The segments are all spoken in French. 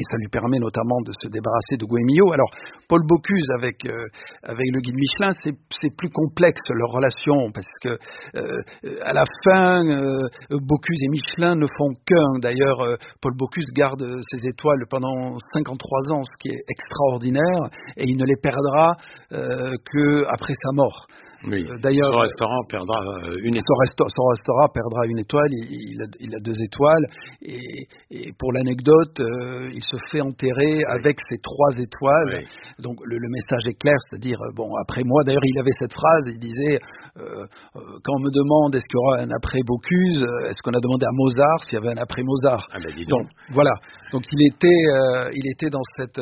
ça lui permet notamment de se débarrasser de Goemio. Alors, Paul Bocuse avec le guide Michelin, c'est plus complexe leur relation, parce que à la fin, Bocuse et Michelin ne font qu'un. D'ailleurs, Paul Bocuse garde ses étoiles pendant 53 ans, ce qui est extraordinaire, et il ne les perdra que après sa mort. Oui. D'ailleurs, son restaurant perdra une étoile. Son restaurant perdra une étoile, il a 2 étoiles, et pour l'anecdote, il se fait enterrer avec ses 3 étoiles. Oui. Donc le message est clair, c'est-à-dire, après moi, d'ailleurs il avait cette phrase, il disait, quand on me demande est-ce qu'il y aura un après Bocuse, est-ce qu'on a demandé à Mozart s'il y avait un après Mozart. Ah ben dis donc. Donc voilà, donc il était dans cette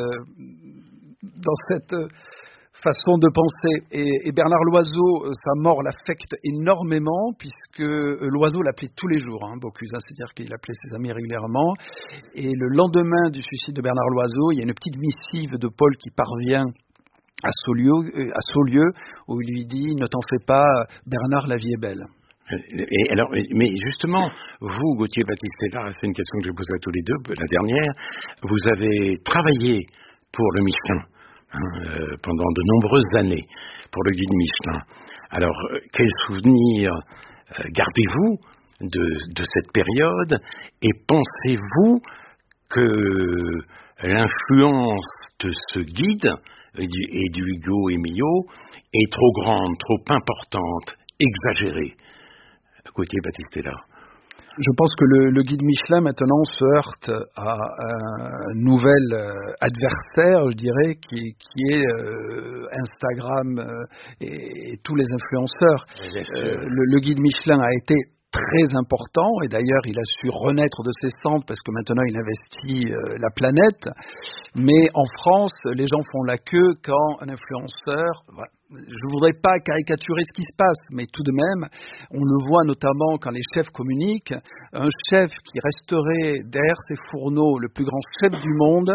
façon de penser. Et Bernard Loiseau, sa mort l'affecte énormément, puisque Loiseau l'appelait tous les jours, Bocuse, c'est-à-dire qu'il appelait ses amis régulièrement. Et le lendemain du suicide de Bernard Loiseau, il y a une petite missive de Paul qui parvient à Saulieu, où il lui dit « Ne t'en fais pas, Bernard, la vie est belle ». Et alors, mais justement, vous, Gauthier Battistella, c'est une question que je pose à tous les deux, la dernière, vous avez travaillé pour le Michelin pendant de nombreuses années, pour le guide Michelin. Alors, quel souvenir gardez-vous de cette période, et pensez-vous que l'influence de ce guide et du Hugo Emilio est trop grande, trop importante, exagérée? Gauthier Battistella. Je pense que le guide Michelin maintenant se heurte à un nouvel adversaire, je dirais, qui est Instagram et tous les influenceurs. Le guide Michelin a été très important, et d'ailleurs il a su renaître de ses cendres parce que maintenant il investit la planète, mais en France les gens font la queue quand un influenceur, je ne voudrais pas caricaturer ce qui se passe, mais tout de même on le voit notamment quand les chefs communiquent, un chef qui resterait derrière ses fourneaux le plus grand chef du monde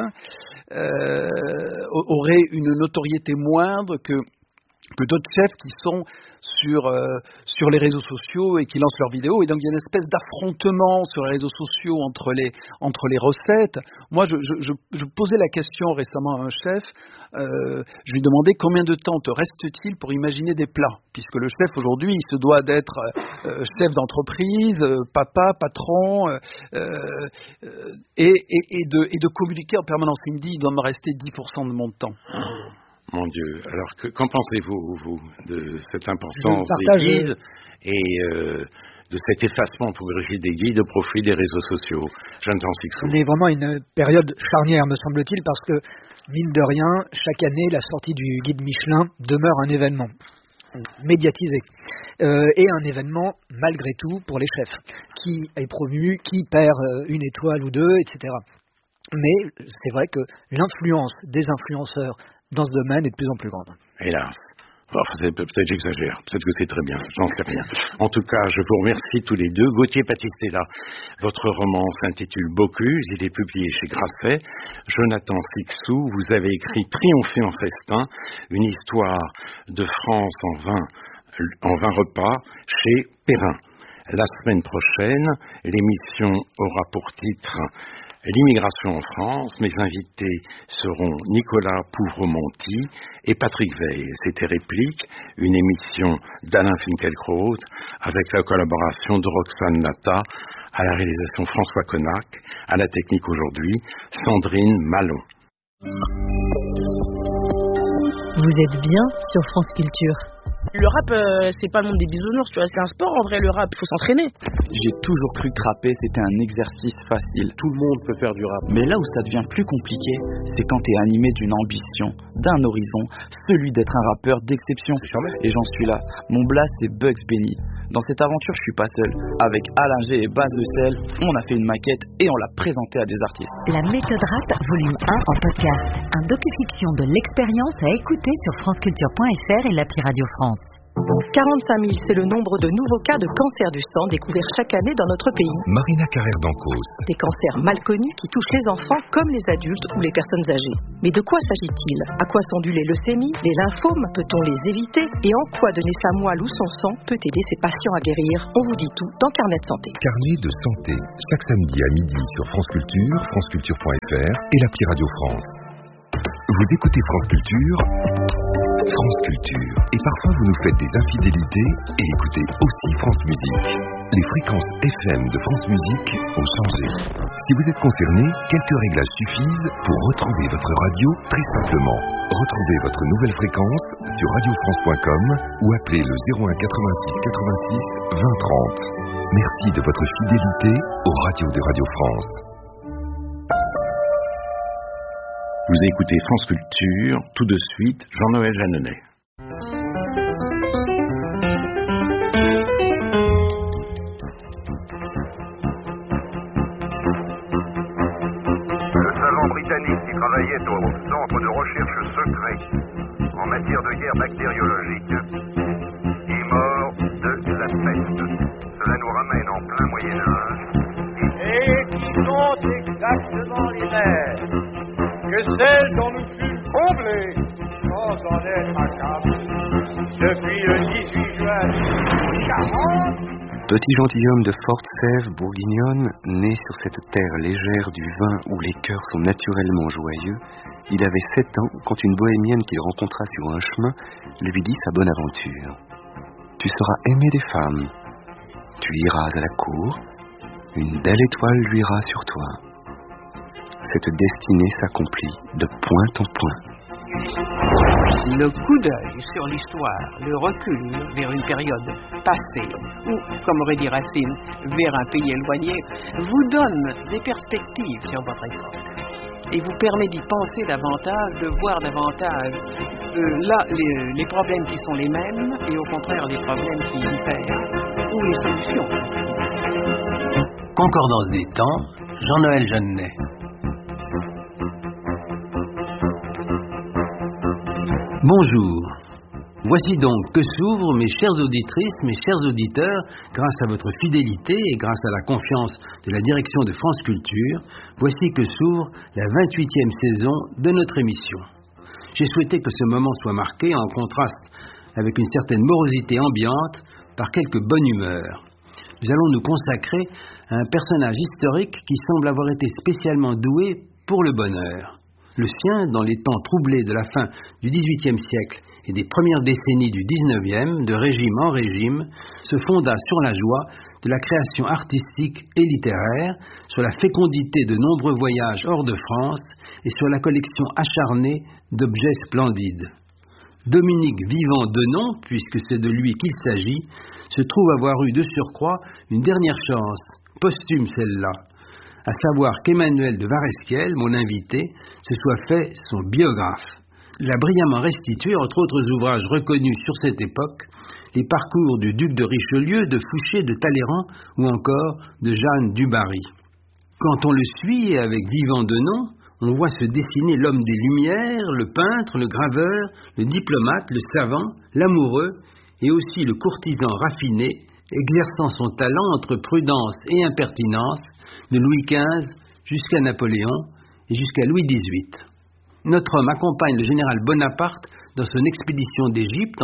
aurait une notoriété moindre que d'autres chefs qui sont sur les réseaux sociaux et qui lancent leurs vidéos, et donc il y a une espèce d'affrontement sur les réseaux sociaux entre les recettes. Moi, je posais la question récemment à un chef, je lui demandais combien de temps te reste-t-il pour imaginer des plats, puisque le chef aujourd'hui, il se doit d'être chef d'entreprise, papa, patron, et de communiquer en permanence. Il me dit, il doit me rester 10% de mon temps. Mon Dieu, alors qu'en pensez-vous, vous, de cette importance des guides et de cet effacement progressif des guides au profit des réseaux sociaux? Jonathan Sixou. On est vraiment à une période charnière, me semble-t-il, parce que, mine de rien, chaque année, la sortie du guide Michelin demeure un événement médiatisé, et un événement, malgré tout, pour les chefs. Qui est promu, qui perd une étoile ou deux, etc. Mais c'est vrai que l'influence des influenceurs dans ce domaine est de plus en plus grande. Hélas. Peut-être j'exagère, peut-être que c'est très bien, j'en sais rien. En tout cas, je vous remercie tous les deux. Gauthier Battistella, votre roman s'intitule Bocuse, il est publié chez Grasset. Jonathan Sixou, vous avez écrit Triompher en festin, une histoire de France en 20 repas chez Perrin. La semaine prochaine, l'émission aura pour titre L'immigration en France. Mes invités seront Nicolas Pouvremonti et Patrick Veil. C'était Réplique, une émission d'Alain Finkielkraut avec la collaboration de Roxane Lata, à la réalisation François Connac, à la technique aujourd'hui Sandrine Malon. Vous êtes bien sur France Culture. Le rap, c'est pas le monde des bisounours, tu vois, c'est un sport en vrai, le rap, il faut s'entraîner. J'ai toujours cru que rapper, c'était un exercice facile. Tout le monde peut faire du rap. Mais là où ça devient plus compliqué, c'est quand t'es animé d'une ambition, d'un horizon, celui d'être un rappeur d'exception. Et j'en suis là. Mon blast, c'est Bugs Benny. Dans cette aventure, je suis pas seul. Avec Alain G et Baz Le Sel, on a fait une maquette et on l'a présentée à des artistes. La méthode rap, volume 1 en podcast. Un docu-fiction de l'expérience à écouter sur franceculture.fr et l'appli Radio France. 45 000, c'est le nombre de nouveaux cas de cancer du sang découverts chaque année dans notre pays. Marina Carrère d'Ancos. Des cancers mal connus qui touchent les enfants comme les adultes ou les personnes âgées. Mais de quoi s'agit-il? À quoi sont dus les leucémies, les lymphomes? Peut-on les éviter? Et en quoi donner sa moelle ou son sang peut aider ses patients à guérir? On vous dit tout dans Carnet de santé. Carnet de santé, chaque samedi à midi sur France Culture, franceculture.fr et l'appli Radio France. Vous écoutez France Culture, et parfois vous nous faites des infidélités et écoutez aussi France Musique. Les fréquences FM de France Musique ont changé. Si vous êtes concerné, quelques réglages suffisent pour retrouver votre radio très simplement. Retrouvez votre nouvelle fréquence sur radiofrance.com ou appelez le 01 86 86 20 30. Merci de votre fidélité aux radios de Radio France. Vous écoutez France Culture, tout de suite, Jean-Noël Jeanneney. Le savant britannique qui travaillait au centre de recherche secret en matière de guerre bactériologique est mort de la peste. Cela nous ramène en plein Moyen-Âge. Et qui sont exactement les mêmes que celles dont nous fûmes comblés, sans en être accablés, depuis le 18 juin 1940. Petit gentilhomme de forte sève bourguignonne, né sur cette terre légère du vin où les cœurs sont naturellement joyeux, il avait 7 ans quand une bohémienne qu'il rencontra sur un chemin lui dit sa bonne aventure. Tu seras aimé des femmes, tu iras à la cour, une belle étoile luira sur toi. Cette destinée s'accomplit de point en point. Le coup d'œil sur l'histoire, le recul vers une période passée, ou, comme aurait dit Racine, vers un pays éloigné, vous donne des perspectives sur votre époque et vous permet d'y penser davantage, de voir davantage là les problèmes qui sont les mêmes et au contraire les problèmes qui diffèrent, ou les solutions. Concordance des temps, Jean-Noël Jeanneney. Bonjour. Voici donc que s'ouvrent, mes chères auditrices, mes chers auditeurs, grâce à votre fidélité et grâce à la confiance de la direction de France Culture, voici que s'ouvre la 28e saison de notre émission. J'ai souhaité que ce moment soit marqué en contraste avec une certaine morosité ambiante par quelque bonne humeur. Nous allons nous consacrer à un personnage historique qui semble avoir été spécialement doué pour le bonheur. Le sien, dans les temps troublés de la fin du XVIIIe siècle et des premières décennies du XIXe, de régime en régime, se fonda sur la joie de la création artistique et littéraire, sur la fécondité de nombreux voyages hors de France et sur la collection acharnée d'objets splendides. Dominique Vivant Denon, puisque c'est de lui qu'il s'agit, se trouve avoir eu de surcroît une dernière chance, posthume celle-là, à savoir qu'Emmanuel de Varesquiel, mon invité, se soit fait son biographe. Il a brillamment restitué, entre autres ouvrages reconnus sur cette époque, les parcours du duc de Richelieu, de Fouché, de Talleyrand ou encore de Jeanne du Barry. Quand on le suit avec Vivant Denon, on voit se dessiner l'homme des Lumières, le peintre, le graveur, le diplomate, le savant, l'amoureux et aussi le courtisan raffiné, exerçant son talent entre prudence et impertinence, de Louis XV jusqu'à Napoléon et jusqu'à Louis XVIII. Notre homme accompagne le général Bonaparte dans son expédition d'Égypte en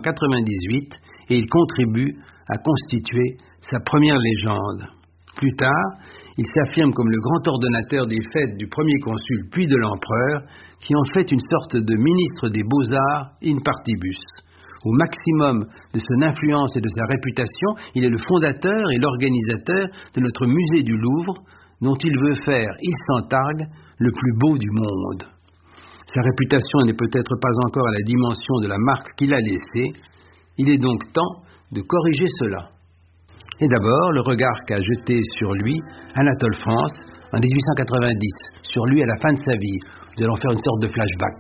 1798 et il contribue à constituer sa première légende. Plus tard, il s'affirme comme le grand ordonnateur des fêtes du premier consul puis de l'empereur, qui en fait une sorte de ministre des beaux-arts in partibus. Au maximum de son influence et de sa réputation, il est le fondateur et l'organisateur de notre musée du Louvre, dont il veut faire, il s'en targue, le plus beau du monde. Sa réputation n'est peut-être pas encore à la dimension de la marque qu'il a laissée. Il est donc temps de corriger cela. Et d'abord, le regard qu'a jeté sur lui Anatole France en 1890, sur lui à la fin de sa vie. Nous allons faire une sorte de flashback.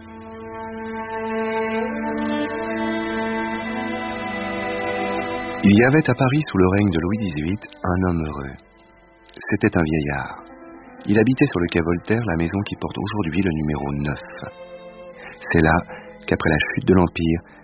Il y avait à Paris, sous le règne de Louis XVIII, un homme heureux. C'était un vieillard. Il habitait sur le quai Voltaire, la maison qui porte aujourd'hui le numéro 9. C'est là qu'après la chute de l'Empire,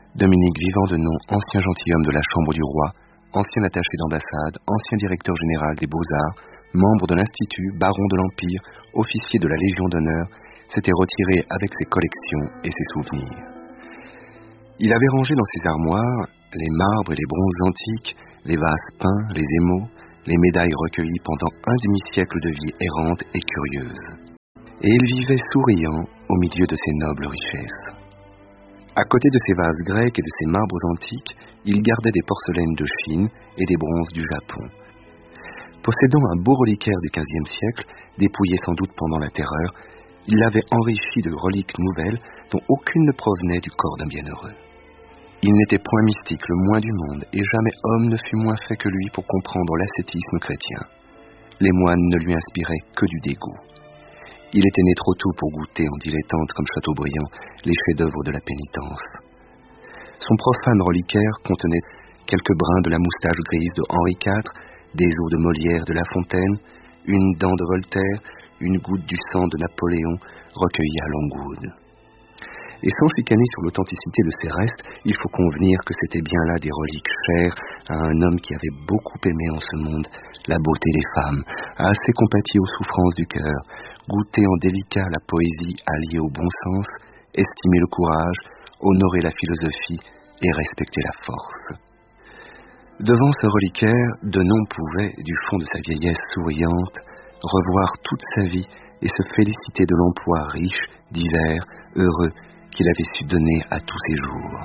Dominique Vivant-Denon, ancien gentilhomme de la Chambre du Roi, ancien attaché d'ambassade, ancien directeur général des Beaux-Arts, membre de l'Institut, baron de l'Empire, officier de la Légion d'honneur, s'était retiré avec ses collections et ses souvenirs. Il avait rangé dans ses armoires les marbres et les bronzes antiques, les vases peints, les émaux, les médailles recueillies pendant un demi-siècle de vie errante et curieuse. Et il vivait souriant au milieu de ses nobles richesses. À côté de ses vases grecs et de ses marbres antiques, il gardait des porcelaines de Chine et des bronzes du Japon. Possédant un beau reliquaire du XVe siècle, dépouillé sans doute pendant la Terreur, il l'avait enrichi de reliques nouvelles dont aucune ne provenait du corps d'un bienheureux. Il n'était point mystique le moins du monde, et jamais homme ne fut moins fait que lui pour comprendre l'ascétisme chrétien. Les moines ne lui inspiraient que du dégoût. Il était né trop tôt pour goûter en dilettante comme Chateaubriand les chefs-d'œuvre de la pénitence. Son profane reliquaire contenait quelques brins de la moustache grise de Henri IV, des os de Molière de La Fontaine, une dent de Voltaire, une goutte du sang de Napoléon recueillie à Longwood. Et sans chicaner sur l'authenticité de ces restes, il faut convenir que c'était bien là des reliques chères à un homme qui avait beaucoup aimé en ce monde la beauté des femmes, a assez compati aux souffrances du cœur, goûté en délicat la poésie alliée au bon sens, estimé le courage, honoré la philosophie et respecté la force. Devant ce reliquaire, Denon pouvait, du fond de sa vieillesse souriante, revoir toute sa vie et se féliciter de l'emploi riche, divers, heureux, qu'il avait su donner à tous ses jours.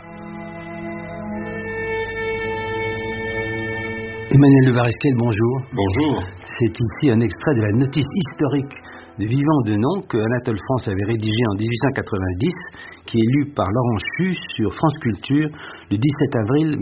Emmanuel de Vareskel, bonjour. Bonjour. C'est ici un extrait de la notice historique de Vivant-Denon que Anatole France avait rédigé en 1890, qui est lu par Laurent Chu sur France Culture le 17 avril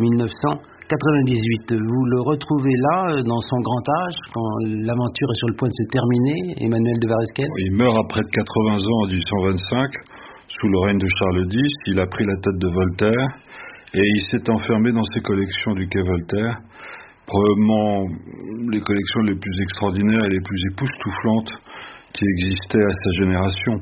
1998. Vous le retrouvez là, dans son grand âge, quand l'aventure est sur le point de se terminer, Emmanuel de Vareskel? Il meurt à près de 80 ans en 1825. Sous le règne de Charles X, il a pris la tête de Voltaire et il s'est enfermé dans ses collections du quai Voltaire, probablement les collections les plus extraordinaires et les plus époustouflantes qui existaient à sa génération.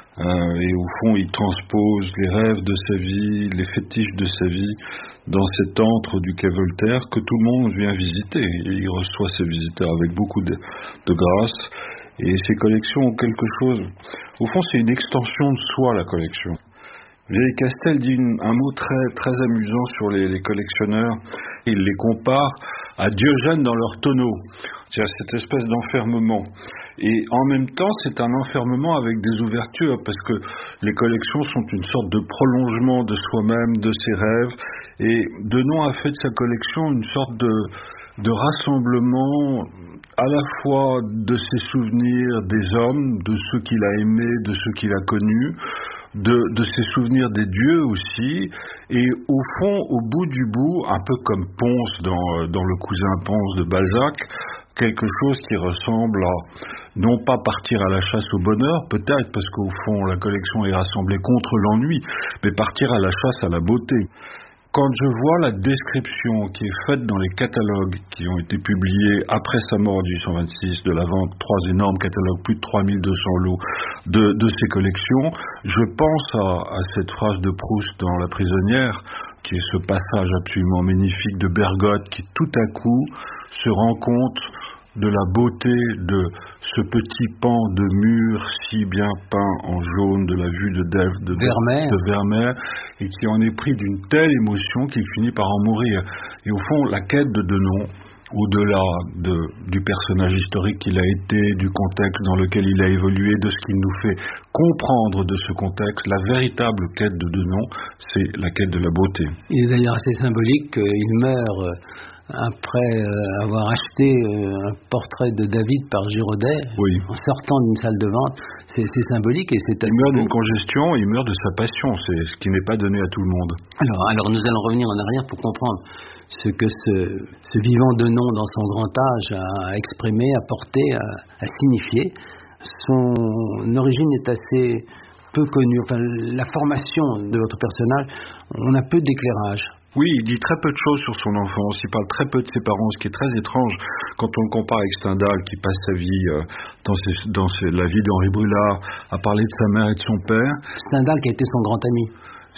Et au fond, il transpose les rêves de sa vie, les fétiches de sa vie dans cet antre du quai Voltaire que tout le monde vient visiter. Et il reçoit ses visiteurs avec beaucoup de grâce. Et ces collections ont quelque chose... Au fond, c'est une extension de soi, la collection. Vieille Castel dit un mot très, très amusant sur les collectionneurs. Il les compare à Diogène dans leur tonneau. C'est-à-dire cette espèce d'enfermement. Et en même temps, c'est un enfermement avec des ouvertures, parce que les collections sont une sorte de prolongement de soi-même, de ses rêves. Et Denon a fait de sa collection une sorte de rassemblement à la fois de ses souvenirs des hommes, de ceux qu'il a aimés, de ceux qu'il a connus, de ses souvenirs des dieux aussi, et au fond, au bout du bout, un peu comme Ponce dans Le Cousin Ponce de Balzac, quelque chose qui ressemble à, non pas partir à la chasse au bonheur, peut-être, parce qu'au fond, la collection est rassemblée contre l'ennui, mais partir à la chasse à la beauté. Quand je vois la description qui est faite dans les catalogues qui ont été publiés après sa mort en 1826 de la vente, 3 énormes catalogues, plus de 3200 lots de ses collections, je pense à cette phrase de Proust dans La prisonnière, qui est ce passage absolument magnifique de Bergotte qui tout à coup se rend compte de la beauté de ce petit pan de mur si bien peint en jaune de la vue de Vermeer, et qui en est pris d'une telle émotion qu'il finit par en mourir. Et au fond, la quête de Denon, au-delà du personnage historique qu'il a été, du contexte dans lequel il a évolué, de ce qu'il nous fait comprendre de ce contexte, la véritable quête de Denon, c'est la quête de la beauté. Il est d'ailleurs assez symbolique qu'il meurt après avoir acheté un portrait de David par Girodet, oui, en sortant d'une salle de vente. C'est symbolique et c'est assez... Il meurt d'une congestion, il meurt de sa passion, c'est ce qui n'est pas donné à tout le monde. Alors nous allons revenir en arrière pour comprendre ce que ce Vivant-Denon dans son grand âge a exprimé, a porté, a signifié. Son origine est assez peu connue. Enfin, la formation de votre personnage, on a peu d'éclairage. Oui, il dit très peu de choses sur son enfance, il parle très peu de ses parents, ce qui est très étrange quand on le compare avec Stendhal qui passe sa vie dans la vie d'Henri Brulard à parler de sa mère et de son père. Stendhal qui a été son grand ami.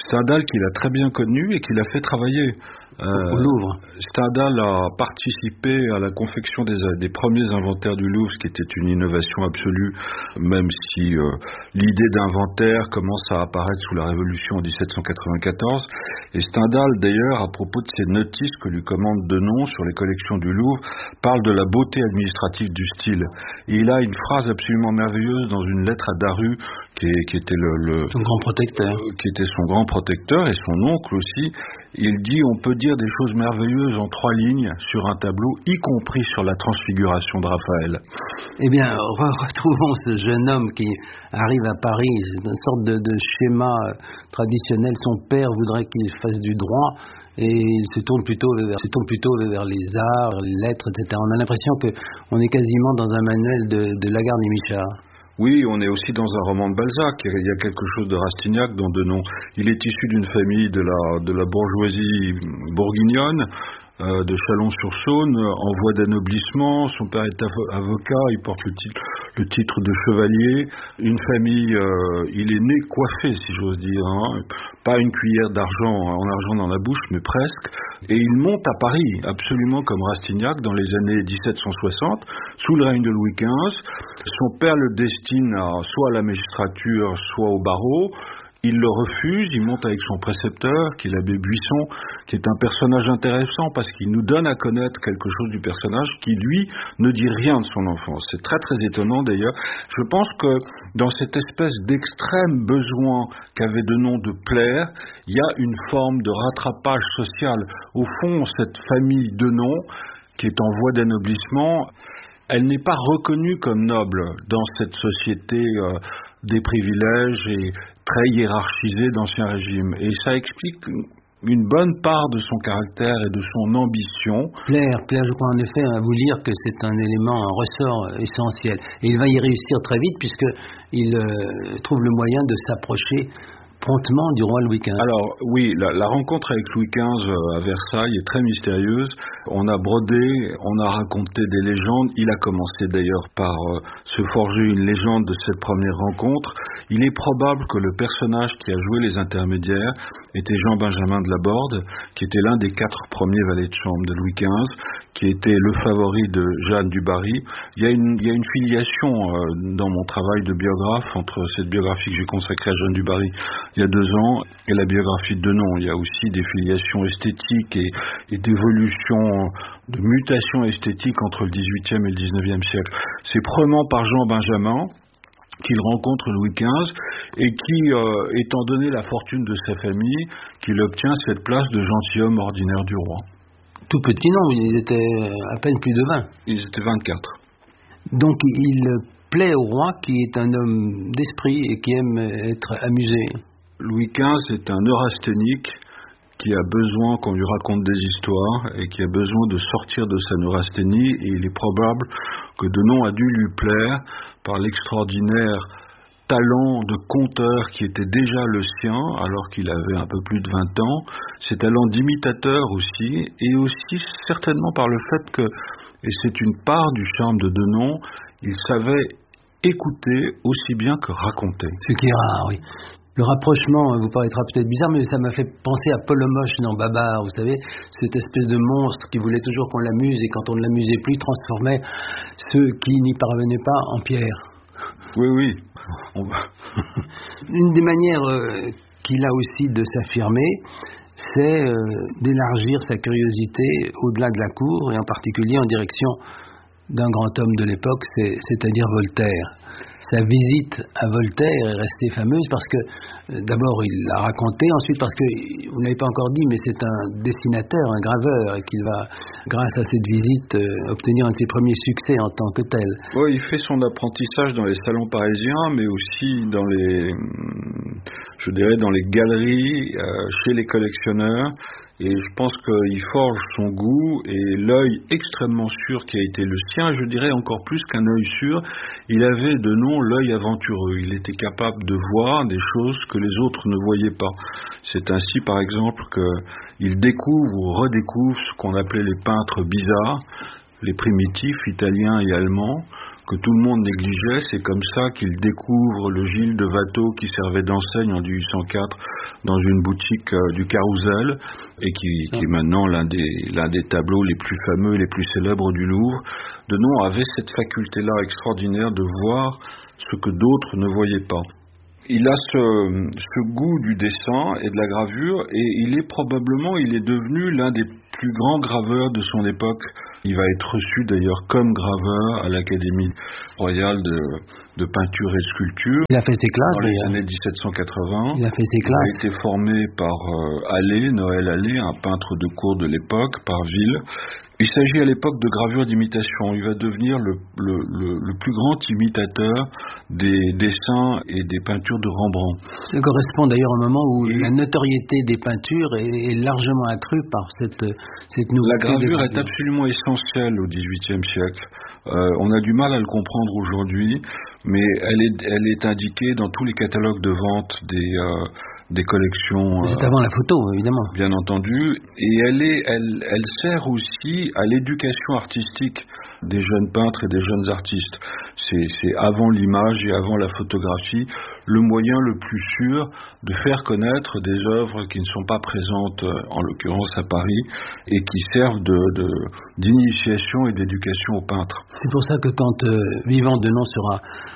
Stendhal qu'il a très bien connu et qu'il a fait travailler. Au Louvre. Stendhal a participé à la confection des premiers inventaires du Louvre, ce qui était une innovation absolue, même si l'idée d'inventaire commence à apparaître sous la Révolution en 1794. Et Stendhal, d'ailleurs, à propos de ses notices que lui commande Denon sur les collections du Louvre, parle de la beauté administrative du style. Et il a une phrase absolument merveilleuse dans une lettre à Daru, qui était son grand protecteur. Qui était son grand protecteur et son oncle aussi. Il dit on peut dire des choses merveilleuses en 3 lignes sur un tableau, y compris sur la transfiguration de Raphaël. Eh bien, retrouvons ce jeune homme qui arrive à Paris. C'est une sorte de schéma traditionnel. Son père voudrait qu'il fasse du droit et il se tourne plutôt vers les arts, les lettres, etc. On a l'impression qu'on est quasiment dans un manuel de Lagarde et Michard. Oui, on est aussi dans un roman de Balzac. Il y a quelque chose de Rastignac dans Denon. Il est issu d'une famille de la bourgeoisie bourguignonne, de Chalon-sur-Saône, en voie d'anoblissement. Son père est avocat, il porte le titre de chevalier. Une famille, il est né coiffé, si j'ose dire, hein. Pas une cuillère en argent dans la bouche, mais presque. Et il monte à Paris, absolument comme Rastignac, dans les années 1760, sous le règne de Louis XV. Son père le destine soit à la magistrature, soit au barreau. Il le refuse, il monte avec son précepteur, qui est l'abbé Buisson, qui est un personnage intéressant parce qu'il nous donne à connaître quelque chose du personnage qui, lui, ne dit rien de son enfance. C'est très très étonnant d'ailleurs. Je pense que dans cette espèce d'extrême besoin qu'avait Denon de plaire, il y a une forme de rattrapage social. Au fond, cette famille Denon, qui est en voie d'anoblissement, elle n'est pas reconnue comme noble dans cette société des privilèges et très hiérarchisée d'Ancien Régime. Et ça explique une bonne part de son caractère et de son ambition. Plaire, je crois en effet à vous lire que c'est un élément, un ressort essentiel. Et il va y réussir très vite puisqu'il trouve le moyen de s'approcher promptement du roi Louis XV. Alors oui, la rencontre avec Louis XV à Versailles est très mystérieuse. On a brodé, on a raconté des légendes. Il a commencé d'ailleurs par se forger une légende de cette première rencontre. Il est probable que le personnage qui a joué les intermédiaires était Jean-Benjamin de Laborde, qui était l'un des 4 premiers valets de chambre de Louis XV, qui était le favori de Jeanne du Barry. Il y a une filiation dans mon travail de biographe entre cette biographie que j'ai consacrée à Jeanne du Barry il y a 2 ans et la biographie de Denon. Il y a aussi des filiations esthétiques et d'évolution, de mutation esthétique entre le XVIIIe et le XIXe siècle. C'est prenant par Jean-Benjamin qu'il rencontre Louis XV et qui, étant donné la fortune de sa famille, qu'il obtient cette place de gentilhomme ordinaire du roi. Tout petit, non, ils étaient à peine plus de 20. Ils étaient 24. Donc il plaît au roi qui est un homme d'esprit et qui aime être amusé. Louis XV est un neurasthénique qui a besoin qu'on lui raconte des histoires et qui a besoin de sortir de sa neurasthénie, et il est probable que Denon a dû lui plaire par l'extraordinaire talent de conteur qui était déjà le sien alors qu'il avait un peu plus de 20 ans, ses talents d'imitateur aussi, et aussi certainement par le fait que, et c'est une part du charme de Denon, il savait écouter aussi bien que raconter. Ce qui est rare, oui. Le rapprochement vous paraîtra peut-être bizarre, mais ça m'a fait penser à Polomoche dans Babar, vous savez, cette espèce de monstre qui voulait toujours qu'on l'amuse, et quand on ne l'amusait plus, transformait ceux qui n'y parvenaient pas en pierre. Oui. Une des manières qu'il a aussi de s'affirmer, c'est d'élargir sa curiosité au-delà de la cour, et en particulier en direction d'un grand homme de l'époque, c'est-à-dire Voltaire. Sa visite à Voltaire est restée fameuse parce que, d'abord, il l'a raconté, ensuite parce que, vous ne l'avez pas encore dit, mais c'est un dessinateur, un graveur, et qu'il va, grâce à cette visite, obtenir un de ses premiers succès en tant que tel. Oui, il fait son apprentissage dans les salons parisiens, mais aussi dans les galeries, chez les collectionneurs. Et je pense qu'il forge son goût et l'œil extrêmement sûr qui a été le sien, je dirais encore plus qu'un œil sûr, il avait Denon l'œil aventureux. Il était capable de voir des choses que les autres ne voyaient pas. C'est ainsi par exemple qu'il découvre ou redécouvre ce qu'on appelait les peintres bizarres, les primitifs italiens et allemands, que tout le monde négligeait. C'est comme ça qu'il découvre le Gilles de Watteau qui servait d'enseigne en 1804 dans une boutique du Carrousel et qui est maintenant l'un des tableaux les plus fameux, les plus célèbres du Louvre. Denon avait cette faculté-là extraordinaire de voir ce que d'autres ne voyaient pas. Il a ce goût du dessin et de la gravure et il est devenu l'un des plus grands graveurs de son époque. Il va être reçu d'ailleurs comme graveur à l'Académie royale de peinture et de sculpture. Il a fait ses classes dans les années 1780. Il a fait ses classes. Il a été formé par Noël Allais, un peintre de cour de l'époque, par Ville. Il s'agit à l'époque de gravure d'imitation. Il va devenir le plus grand imitateur des dessins et des peintures de Rembrandt. Ça correspond d'ailleurs au moment où la notoriété des peintures est largement accrue par cette nouveauté. La gravure est absolument essentielle au XVIIIe siècle. On a du mal à le comprendre aujourd'hui, mais elle est indiquée dans tous les catalogues de vente des collections. C'est avant la photo, évidemment. Bien entendu. Et elle sert aussi à l'éducation artistique des jeunes peintres et des jeunes artistes. C'est avant l'image et avant la photographie le moyen le plus sûr de faire connaître des œuvres qui ne sont pas présentes, en l'occurrence à Paris, et qui servent d'initiation et d'éducation aux peintres. C'est pour ça que quand Vivant Denon sera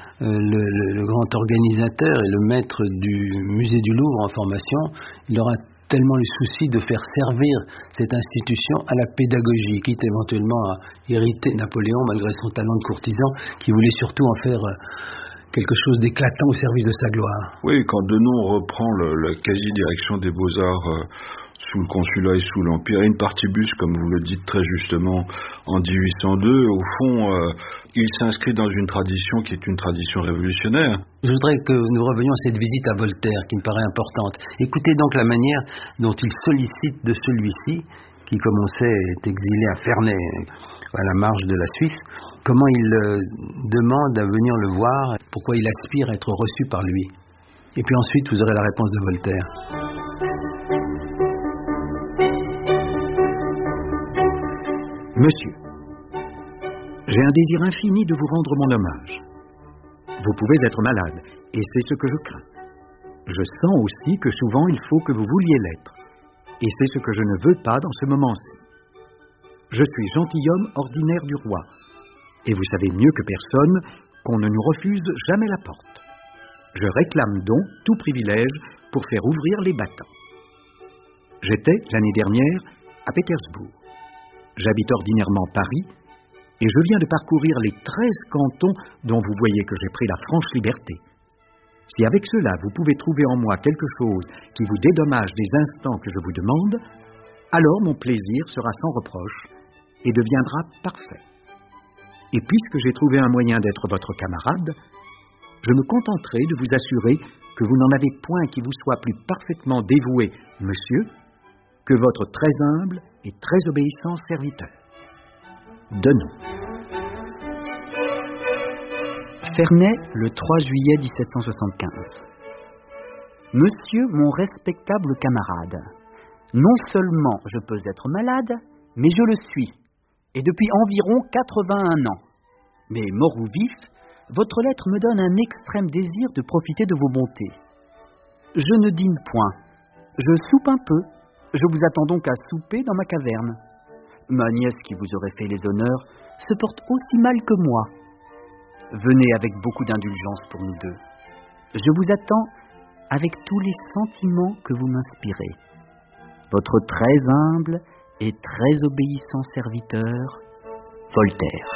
le grand organisateur et le maître du musée du Louvre en formation, il aura tellement le souci de faire servir cette institution à la pédagogie, quitte éventuellement à irriter Napoléon malgré son talent de courtisan, qui voulait surtout en faire quelque chose d'éclatant au service de sa gloire. Oui, quand Denon reprend la quasi-direction des Beaux-Arts sous le consulat et sous l'Empire, et une partibus, comme vous le dites très justement, en 1802, au fond, il s'inscrit dans une tradition qui est une tradition révolutionnaire. Je voudrais que nous revenions à cette visite à Voltaire, qui me paraît importante. Écoutez donc la manière dont il sollicite de celui-ci, qui, comme on sait, est exilé à Ferney, à la marge de la Suisse, comment il demande à venir le voir, pourquoi il aspire à être reçu par lui. Et puis ensuite, vous aurez la réponse de Voltaire. Monsieur, j'ai un désir infini de vous rendre mon hommage. Vous pouvez être malade, et c'est ce que je crains. Je sens aussi que souvent il faut que vous vouliez l'être, et c'est ce que je ne veux pas dans ce moment-ci. Je suis gentilhomme ordinaire du roi, et vous savez mieux que personne qu'on ne nous refuse jamais la porte. Je réclame donc tout privilège pour faire ouvrir les battants. J'étais, l'année dernière, à Pétersbourg. J'habite ordinairement Paris, et je viens de parcourir les 13 cantons dont vous voyez que j'ai pris la franche liberté. Si avec cela vous pouvez trouver en moi quelque chose qui vous dédommage des instants que je vous demande, alors mon plaisir sera sans reproche et deviendra parfait. Et puisque j'ai trouvé un moyen d'être votre camarade, je me contenterai de vous assurer que vous n'en avez point qui vous soit plus parfaitement dévoué, monsieur, que votre très humble et très obéissant serviteur. Denon. Ferney, le 3 juillet 1775. Monsieur, mon respectable camarade, non seulement je peux être malade, mais je le suis, et depuis environ 81 ans. Mais mort ou vif, votre lettre me donne un extrême désir de profiter de vos bontés. Je ne dîne point, je soupe un peu. Je vous attends donc à souper dans ma caverne. Ma nièce qui vous aurait fait les honneurs se porte aussi mal que moi. Venez avec beaucoup d'indulgence pour nous deux. Je vous attends avec tous les sentiments que vous m'inspirez. Votre très humble et très obéissant serviteur, Voltaire.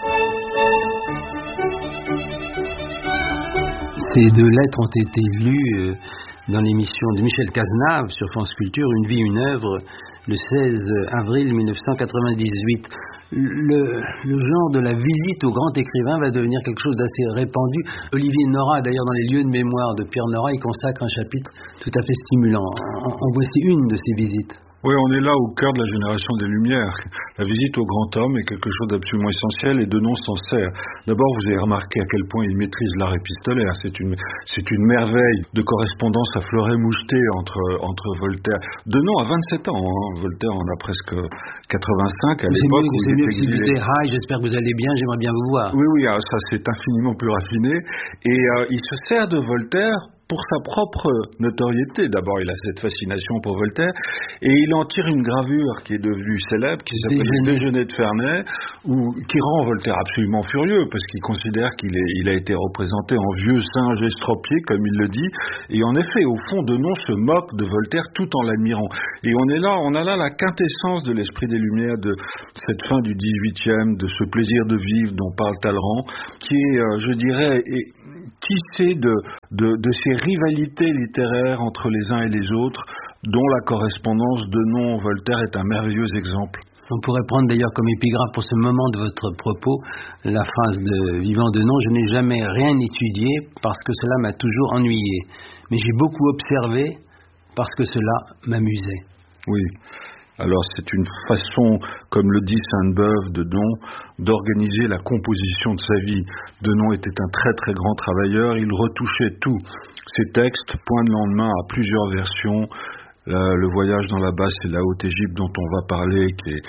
Ces deux lettres ont été lues dans l'émission de Michel Cazenave sur France Culture, Une vie, une œuvre, le 16 avril 1998. Le genre de la visite au grand écrivain va devenir quelque chose d'assez répandu. Olivier Nora, d'ailleurs, dans les lieux de mémoire de Pierre Nora, il consacre un chapitre tout à fait stimulant. En voici une de ces visites. Oui, on est là au cœur de la génération des Lumières. La visite au grand homme est quelque chose d'absolument essentiel et Denon s'en sert. D'abord, vous avez remarqué à quel point il maîtrise l'art épistolaire. C'est une merveille de correspondance à fleuret moucheté entre Voltaire. Denon a 27 ans, hein. Voltaire en a presque 85 à l'époque. C'est mieux que si vous disiez « Hi, j'espère que vous allez bien, j'aimerais bien vous voir ». Oui, ça c'est infiniment plus raffiné. Et il se sert de Voltaire pour sa propre notoriété. D'abord, il a cette fascination pour Voltaire, et il en tire une gravure qui est devenue célèbre, qui s'appelle « Déjeuner de Ferney », qui rend Voltaire absolument furieux, parce qu'il considère qu'il a été représenté en vieux singe estropié, comme il le dit, et en effet, au fond, Denon se moque de Voltaire tout en l'admirant. Et on a là la quintessence de l'esprit des Lumières, de cette fin du XVIIIe, de ce plaisir de vivre dont parle Talleyrand, qui est, je dirais, tissé de ces rivalités littéraires entre les uns et les autres, dont la correspondance Denon-Voltaire est un merveilleux exemple. On pourrait prendre d'ailleurs comme épigraphe pour ce moment de votre propos la phrase de Vivant Denon: « Je n'ai jamais rien étudié parce que cela m'a toujours ennuyé, mais j'ai beaucoup observé parce que cela m'amusait. » Oui. Alors c'est une façon, comme le dit Sainte-Beuve, Denon, d'organiser la composition de sa vie. Denon était un très très grand travailleur, il retouchait tout. Ses textes, Point de lendemain, à plusieurs versions, le voyage dans la Basse et la Haute-Égypte dont on va parler, qui est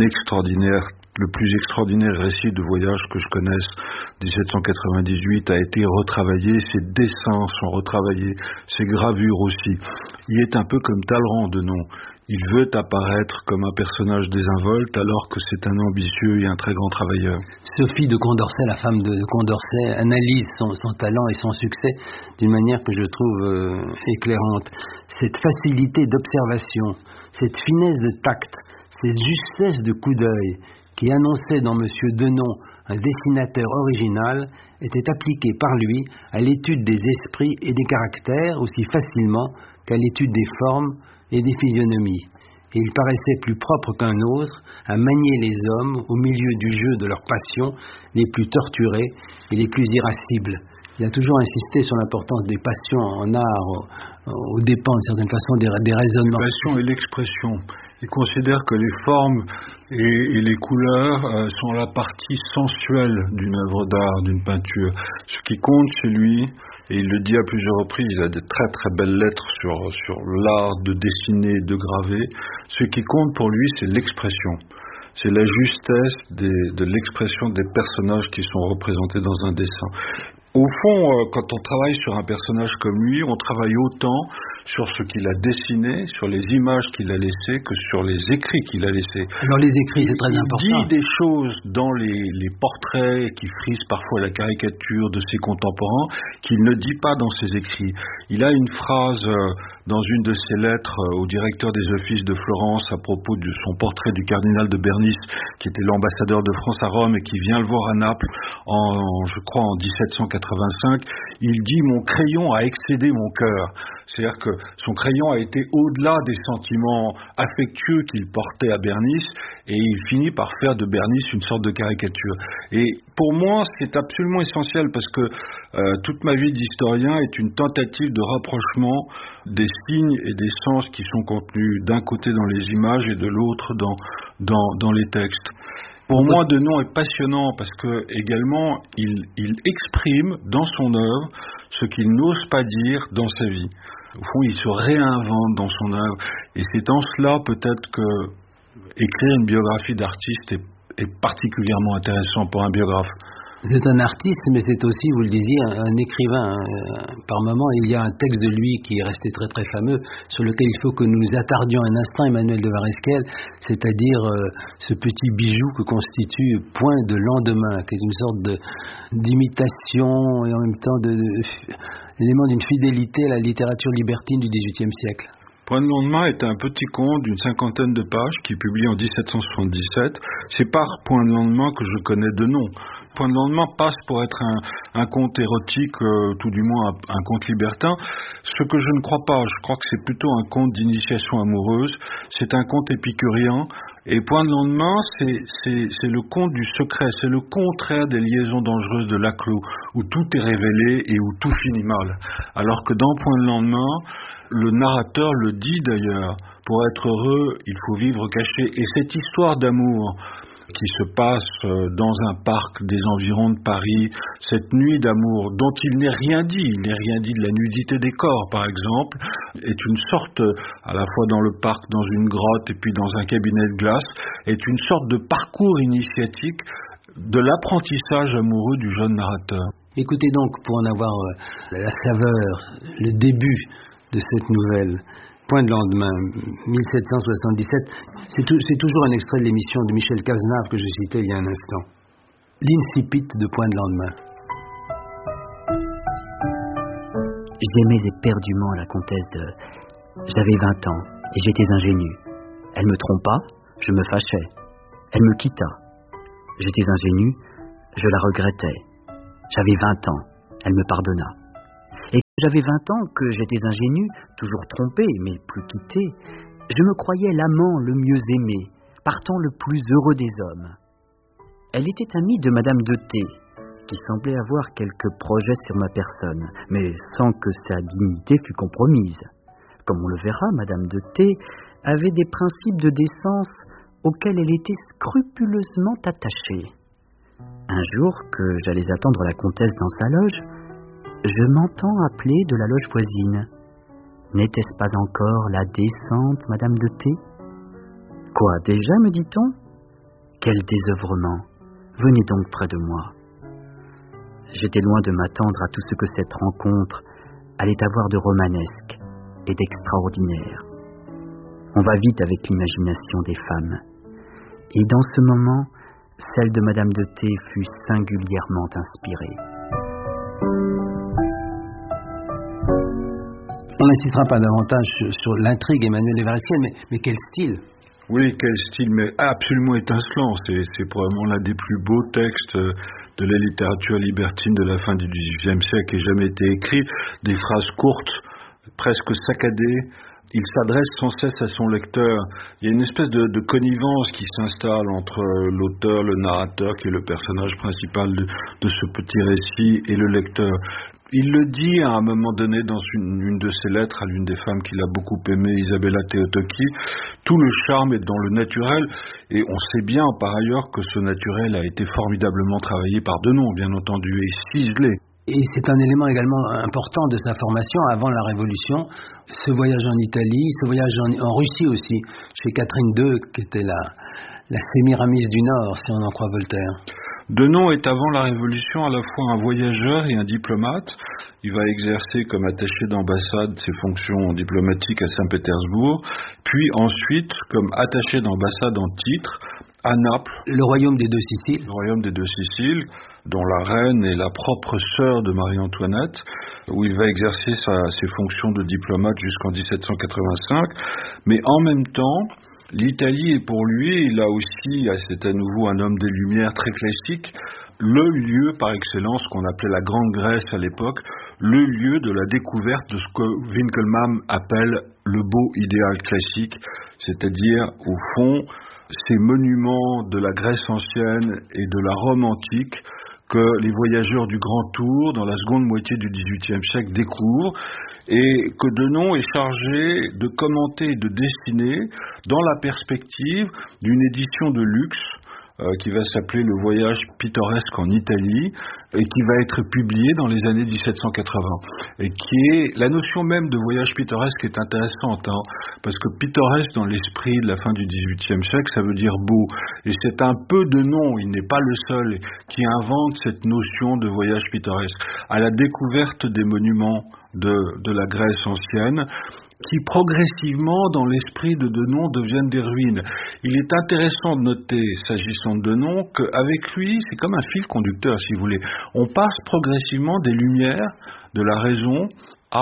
le plus extraordinaire récit de voyage que je connaisse, 1798, a été retravaillé, ses dessins sont retravaillés, ses gravures aussi. Il est un peu comme Talleyrand, Denon. Il veut apparaître comme un personnage désinvolte alors que c'est un ambitieux et un très grand travailleur. Sophie de Condorcet, la femme de Condorcet, analyse son talent et son succès d'une manière que je trouve éclairante. Cette facilité d'observation, cette finesse de tact, cette justesse de coup d'œil qui annonçait dans M. Denon un dessinateur original était appliquée par lui à l'étude des esprits et des caractères aussi facilement qu'à l'étude des formes et des physionomies. Et il paraissait plus propre qu'un autre à manier les hommes au milieu du jeu de leurs passions les plus torturées et les plus irascibles. Il a toujours insisté sur l'importance des passions en art, aux dépens d'une certaine façon des raisonnements. La passion et l'expression. Il considère que les formes et les couleurs sont la partie sensuelle d'une œuvre d'art, d'une peinture. Ce qui compte chez lui, et il le dit à plusieurs reprises, il a des très très belles lettres sur l'art de dessiner, de graver. Ce qui compte pour lui, c'est l'expression. C'est la justesse de l'expression des personnages qui sont représentés dans un dessin. Au fond, quand on travaille sur un personnage comme lui, on travaille autant sur ce qu'il a dessiné, sur les images qu'il a laissées, que sur les écrits qu'il a laissés. Alors les écrits, c'est très important. Il dit des choses dans les portraits qui frisent parfois la caricature de ses contemporains qu'il ne dit pas dans ses écrits. Il a une phrase dans une de ses lettres au directeur des offices de Florence à propos de son portrait du cardinal de Bernis, qui était l'ambassadeur de France à Rome et qui vient le voir à Naples je crois en 1785. Il dit: mon crayon a excédé mon cœur. C'est-à-dire que son crayon a été au-delà des sentiments affectueux qu'il portait à Bernis, et il finit par faire de Bernis une sorte de caricature. Et pour moi, c'est absolument essentiel, parce que toute ma vie d'historien est une tentative de rapprochement des signes et des sens qui sont contenus d'un côté dans les images et de l'autre dans les textes. Pour moi, Denon est passionnant parce que également il exprime dans son œuvre ce qu'il n'ose pas dire dans sa vie. Au fond, il se réinvente dans son œuvre, et c'est en cela peut-être que écrire une biographie d'artiste est particulièrement intéressant pour un biographe. C'est un artiste, mais c'est aussi, vous le disiez, un écrivain. Par moment, il y a un texte de lui qui est resté très très fameux, sur lequel il faut que nous nous attardions un instant, Emmanuel de Varesquel, c'est-à-dire ce petit bijou que constitue Point de lendemain, qui est une sorte d'imitation et en même temps l'élément d'une fidélité à la littérature libertine du XVIIIe siècle. Point de lendemain est un petit conte d'une 50aine de pages qui est publié en 1777. C'est par Point de lendemain que je connais Denon. Point de lendemain passe pour être un conte érotique, tout du moins un conte libertin, ce que je ne crois pas. Je crois que c'est plutôt un conte d'initiation amoureuse, c'est un conte épicurien, et Point de lendemain, c'est le conte du secret, c'est le contraire des liaisons dangereuses de Laclos, où tout est révélé et où tout finit mal. Alors que dans Point de lendemain, le narrateur le dit d'ailleurs, pour être heureux, il faut vivre caché. Et cette histoire d'amour qui se passe dans un parc des environs de Paris, cette nuit d'amour dont il n'est rien dit de la nudité des corps par exemple, est une sorte, à la fois dans le parc, dans une grotte et puis dans un cabinet de glace, est une sorte de parcours initiatique de l'apprentissage amoureux du jeune narrateur. Écoutez donc, pour en avoir la saveur, le début de cette nouvelle, Point de lendemain, 1777, c'est toujours un extrait de l'émission de Michel Cazenave que je citais il y a un instant. L'incipit de Point de lendemain. J'aimais éperdument la comtesse de... J'avais 20 ans et j'étais ingénu. Elle me trompa, je me fâchais. Elle me quitta. J'étais ingénu, je la regrettais. J'avais 20 ans, elle me pardonna. Et j'avais 20 ans que j'étais ingénu, toujours trompé, mais plus quitté. Je me croyais l'amant le mieux aimé, partant le plus heureux des hommes. Elle était amie de Madame de T, qui semblait avoir quelques projets sur ma personne, mais sans que sa dignité fût compromise. Comme on le verra, Madame de T avait des principes de décence auxquels elle était scrupuleusement attachée. Un jour, que j'allais attendre la comtesse dans sa loge, je m'entends appeler de la loge voisine. N'était-ce pas encore la décente Madame de T? Quoi, déjà, me dit-on? Quel désœuvrement! Venez donc près de moi. J'étais loin de m'attendre à tout ce que cette rencontre allait avoir de romanesque et d'extraordinaire. On va vite avec l'imagination des femmes. Et dans ce moment, celle de Madame de T fut singulièrement inspirée. On n'insistera pas davantage sur l'intrigue Emmanuel Everestiel, mais quel style! Oui, quel style, mais absolument étincelant. C'est probablement l'un des plus beaux textes de la littérature libertine de la fin du XVIIIe siècle qui ait jamais été écrit. Des phrases courtes, presque saccadées. Il s'adresse sans cesse à son lecteur. Il y a une espèce de connivence qui s'installe entre l'auteur, le narrateur, qui est le personnage principal de ce petit récit, et le lecteur. Il le dit à un moment donné dans une de ses lettres à l'une des femmes qu'il a beaucoup aimée, Isabella Teotoki. Tout le charme est dans le naturel, et on sait bien par ailleurs que ce naturel a été formidablement travaillé par Denon, bien entendu, et ciselé. Et c'est un élément également important de sa formation avant la Révolution, ce voyage en Italie, ce voyage en Russie aussi, chez Catherine II, qui était la Sémiramis du Nord, si on en croit Voltaire. Denon est avant la Révolution à la fois un voyageur et un diplomate. Il va exercer comme attaché d'ambassade ses fonctions diplomatiques à Saint-Pétersbourg, puis ensuite comme attaché d'ambassade en titre à Naples. Le royaume des deux Siciles. Le royaume des deux Siciles, dont la reine est la propre sœur de Marie-Antoinette, où il va exercer ses fonctions de diplomate jusqu'en 1785. Mais en même temps, l'Italie est pour lui, là aussi, c'est à nouveau un homme des Lumières très classique, le lieu par excellence qu'on appelait la Grande Grèce à l'époque, le lieu de la découverte de ce que Winkelmann appelle le beau idéal classique, c'est-à-dire, au fond, ces monuments de la Grèce ancienne et de la Rome antique que les voyageurs du Grand Tour, dans la seconde moitié du XVIIIe siècle, découvrent, et que Denon est chargé de commenter et de dessiner dans la perspective d'une édition de luxe qui va s'appeler Le Voyage pittoresque en Italie et qui va être publié dans les années 1780. Et qui est, la notion même de voyage pittoresque est intéressante, parce que pittoresque dans l'esprit de la fin du XVIIIe siècle, ça veut dire beau. Et c'est un peu Denon, il n'est pas le seul, qui invente cette notion de voyage pittoresque. À la découverte des monuments de la Grèce ancienne, qui progressivement, dans l'esprit de Denon, deviennent des ruines. Il est intéressant de noter, s'agissant de Denon, qu'avec lui, c'est comme un fil conducteur, si vous voulez. On passe progressivement des lumières de la raison à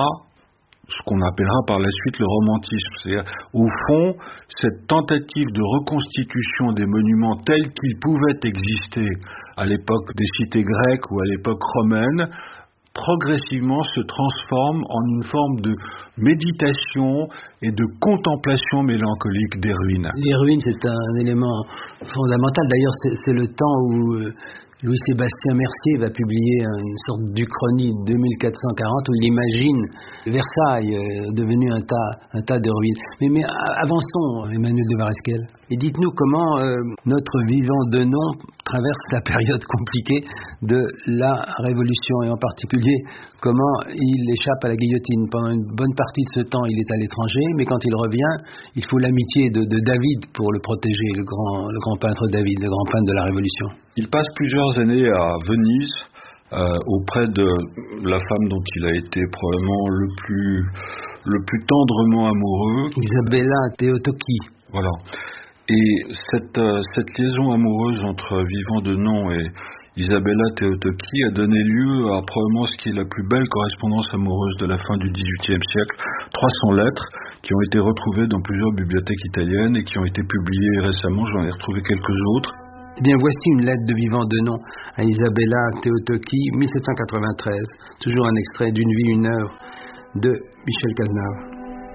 ce qu'on appellera par la suite le romantisme. C'est-à-dire, au fond, cette tentative de reconstitution des monuments tels qu'ils pouvaient exister à l'époque des cités grecques ou à l'époque romaine, progressivement se transforme en une forme de méditation et de contemplation mélancolique des ruines. Les ruines, c'est un élément fondamental. D'ailleurs, c'est le temps où Louis-Sébastien Mercier va publier une sorte d'Uchronie 2440 où il imagine Versailles devenu un tas de ruines. Mais avançons, Emmanuel de Varesquel, et dites-nous comment notre vivant de nom traverse la période compliquée de la Révolution, et en particulier comment il échappe à la guillotine. Pendant une bonne partie de ce temps, il est à l'étranger, mais quand il revient, il faut l'amitié de David pour le protéger, le grand peintre David, le grand peintre de la Révolution. Il passe plusieurs années à Venise, auprès de la femme dont il a été probablement le plus tendrement amoureux, Isabella Teotoki. Voilà. Et cette liaison amoureuse entre Vivant de nom et Isabella Teotoki a donné lieu à probablement ce qui est la plus belle correspondance amoureuse de la fin du XVIIIe siècle. 300 lettres qui ont été retrouvées dans plusieurs bibliothèques italiennes et qui ont été publiées récemment. J'en ai retrouvé quelques autres. Eh bien, voici une lettre de Vivant de nom à Isabella Teotoki, 1793. Toujours un extrait d'Une vie, une œuvre de Michel Cazenave.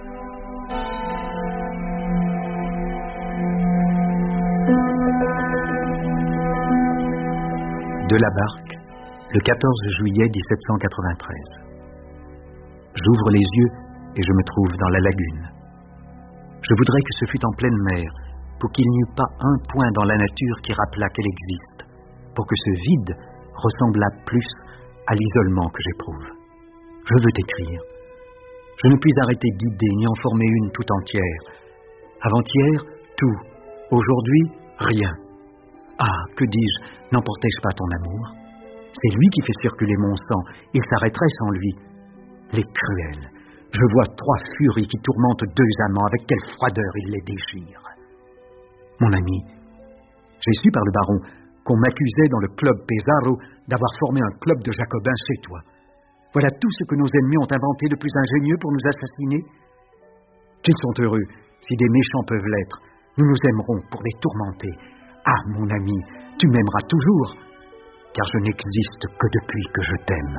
De la barque, le 14 juillet 1793. J'ouvre les yeux et je me trouve dans la lagune. Je voudrais que ce fût en pleine mer, pour qu'il n'y eût pas un point dans la nature qui rappelât qu'elle existe, pour que ce vide ressemblât plus à l'isolement que j'éprouve. Je veux t'écrire. Je ne puis arrêter d'idées ni en former une tout entière. Avant-hier, tout. Aujourd'hui, rien. Ah, que dis-je, n'emportais-je pas ton amour? C'est lui qui fait circuler mon sang, il s'arrêterait sans lui. Les cruels, je vois 3 furies qui tourmentent 2 amants, avec quelle froideur ils les déchirent. Mon ami, j'ai su par le baron qu'on m'accusait dans le club Pesaro d'avoir formé un club de jacobins chez toi. Voilà tout ce que nos ennemis ont inventé de plus ingénieux pour nous assassiner. Qu'ils sont heureux, si des méchants peuvent l'être. Nous nous aimerons pour les tourmenter. Ah, mon ami, tu m'aimeras toujours, car je n'existe que depuis que je t'aime.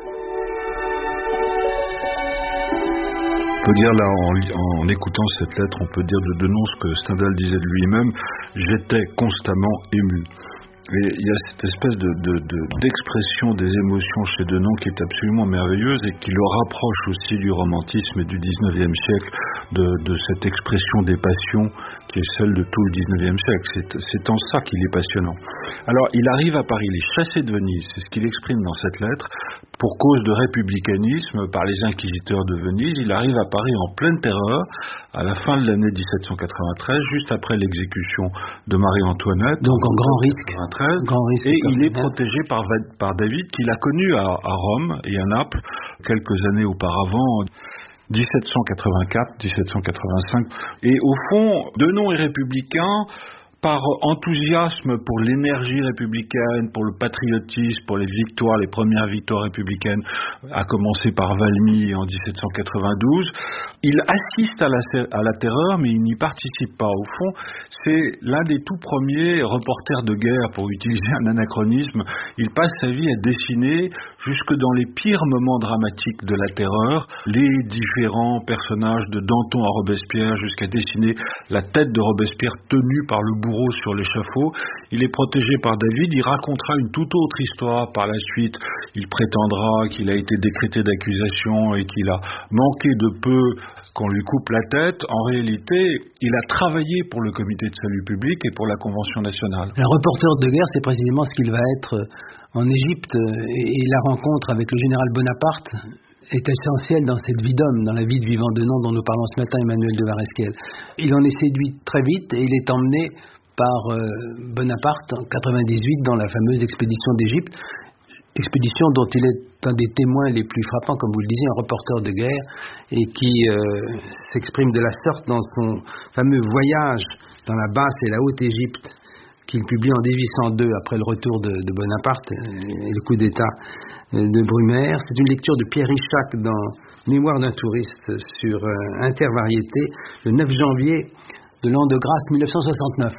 On peut dire là, en écoutant cette lettre, on peut dire de Denon ce que Stendhal disait de lui-même: j'étais constamment ému. Et il y a cette espèce d'expression des émotions chez Denon qui est absolument merveilleuse et qui le rapproche aussi du romantisme et du XIXe siècle, de cette expression des passions qui est celle de tout le XIXe siècle. C'est en ça qu'il est passionnant. Alors, il arrive à Paris, il est chassé de Venise, c'est ce qu'il exprime dans cette lettre, pour cause de républicanisme par les inquisiteurs de Venise. Il arrive à Paris en pleine terreur, à la fin de l'année 1793, juste après l'exécution de Marie-Antoinette. Donc en grand risque. Et il est protégé par David, qu'il a connu à Rome et à Naples quelques années auparavant, 1784, 1785. Et au fond, Denon est républicain par enthousiasme pour l'énergie républicaine, pour le patriotisme, pour les victoires, les premières victoires républicaines, à commencer par Valmy en 1792. Il assiste à la terreur, mais il n'y participe pas. Au fond, c'est l'un des tout premiers reporters de guerre, pour utiliser un anachronisme. Il passe sa vie à dessiner, jusque dans les pires moments dramatiques de la terreur, les différents personnages de Danton à Robespierre, jusqu'à dessiner la tête de Robespierre tenue par le bourreau sur l'échafaud. Il est protégé par David. Il racontera une toute autre histoire par la suite. Il prétendra qu'il a été décrété d'accusation et qu'il a manqué de peu qu'on lui coupe la tête. En réalité, il a travaillé pour le Comité de salut public et pour la Convention nationale. Un reporter de guerre, c'est précisément ce qu'il va être en Égypte, et la rencontre avec le général Bonaparte est essentielle dans cette vie d'homme, dans la vie de Vivant de nom dont nous parlons ce matin, Emmanuel de Varesquel. Il en est séduit très vite et il est emmené par Bonaparte en 98 dans la fameuse expédition d'Égypte, expédition dont il est un des témoins les plus frappants, comme vous le disiez, un reporter de guerre, et qui s'exprime de la sorte dans son fameux voyage dans la basse et la haute Égypte, qu'il publie en 1802 après le retour de Bonaparte et le coup d'État de Brumaire. C'est une lecture de Pierre Richac dans Mémoire d'un touriste sur Intervariété, le 9 janvier de l'an de grâce 1969.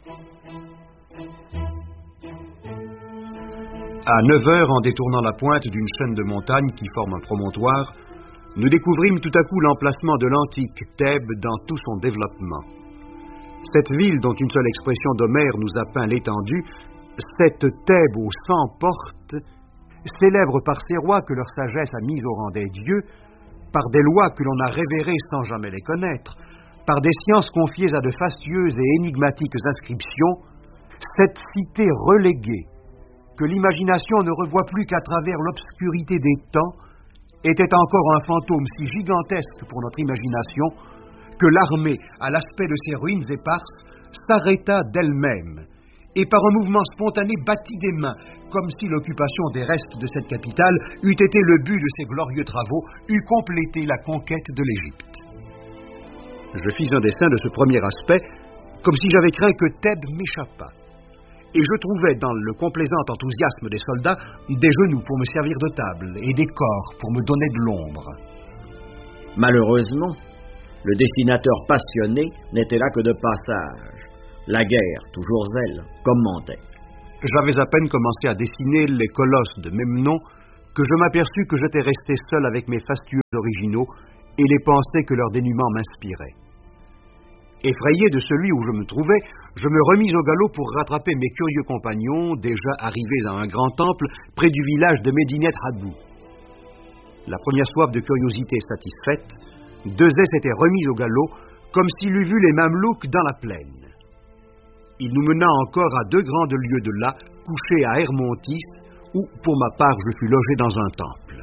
À 9h, en détournant la pointe d'une chaîne de montagnes qui forme un promontoire, nous découvrîmes tout à coup l'emplacement de l'antique Thèbes dans tout son développement. Cette ville, dont une seule expression d'Homère nous a peint l'étendue, Cette Thèbes aux 100 portes, célèbre par ses rois que leur sagesse a mis au rang des dieux, par des lois que l'on a révérées sans jamais les connaître, par des sciences confiées à de fastueuses et énigmatiques inscriptions, cette cité reléguée, que l'imagination ne revoit plus qu'à travers l'obscurité des temps, était encore un fantôme si gigantesque pour notre imagination que l'armée, à l'aspect de ces ruines éparses, s'arrêta d'elle-même et par un mouvement spontané battit des mains, comme si l'occupation des restes de cette capitale eût été le but de ses glorieux travaux, eût complété la conquête de l'Égypte. Je fis un dessin de ce premier aspect, comme si j'avais craint que Thèbes m'échappât. Et je trouvais dans le complaisant enthousiasme des soldats des genoux pour me servir de table et des corps pour me donner de l'ombre. Malheureusement, le dessinateur passionné n'était là que de passage. La guerre, toujours elle, commentait. J'avais à peine commencé à dessiner les colosses de même nom que je m'aperçus que j'étais resté seul avec mes fastueux originaux et les pensées que leur dénûment m'inspirait. Effrayé de celui où je me trouvais, je me remis au galop pour rattraper mes curieux compagnons, déjà arrivés à un grand temple près du village de Medinet Hadou. La première soif de curiosité satisfaite, Dezet s'était remis au galop, comme s'il eût vu les Mamelouks dans la plaine. Il nous mena encore à 2 grandes lieues de là, couché à Hermontis, où, pour ma part, je fus logé dans un temple.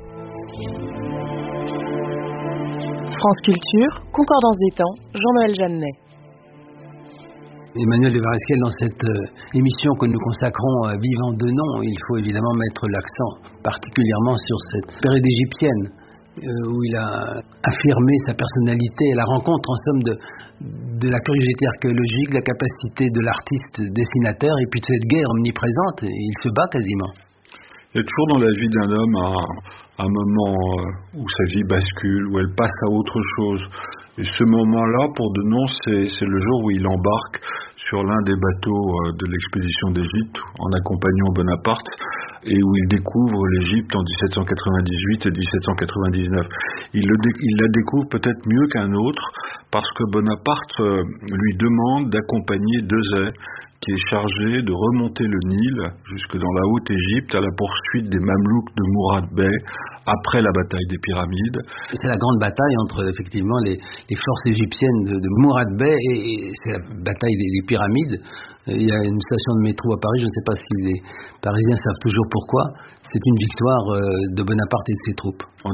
France Culture, Concordance des temps, Jean-Noël Jeannet. Emmanuel de Varesquiel, dans cette émission que nous consacrons à Vivant Denon, il faut évidemment mettre l'accent particulièrement sur cette période égyptienne, où il a affirmé sa personnalité, la rencontre en somme de la curiosité archéologique, la capacité de l'artiste dessinateur, et puis de cette guerre omniprésente. Il se bat quasiment. Il y a toujours dans la vie d'un homme un moment où sa vie bascule, où elle passe à autre chose. Et ce moment-là, pour Denon, c'est le jour où il embarque sur l'un des bateaux de l'expédition d'Égypte en accompagnant Bonaparte et où il découvre l'Égypte en 1798 et 1799. Il la découvre peut-être mieux qu'un autre parce que Bonaparte lui demande d'accompagner Dezet, qui est chargé de remonter le Nil jusque dans la Haute-Égypte à la poursuite des Mamelouks de Mourad Bey après la bataille des Pyramides. C'est la grande bataille entre effectivement les forces égyptiennes de Mourad Bey et c'est la bataille des Pyramides. Il y a une station de métro à Paris, je ne sais pas si les Parisiens savent toujours pourquoi. C'est une victoire de Bonaparte et de ses troupes. En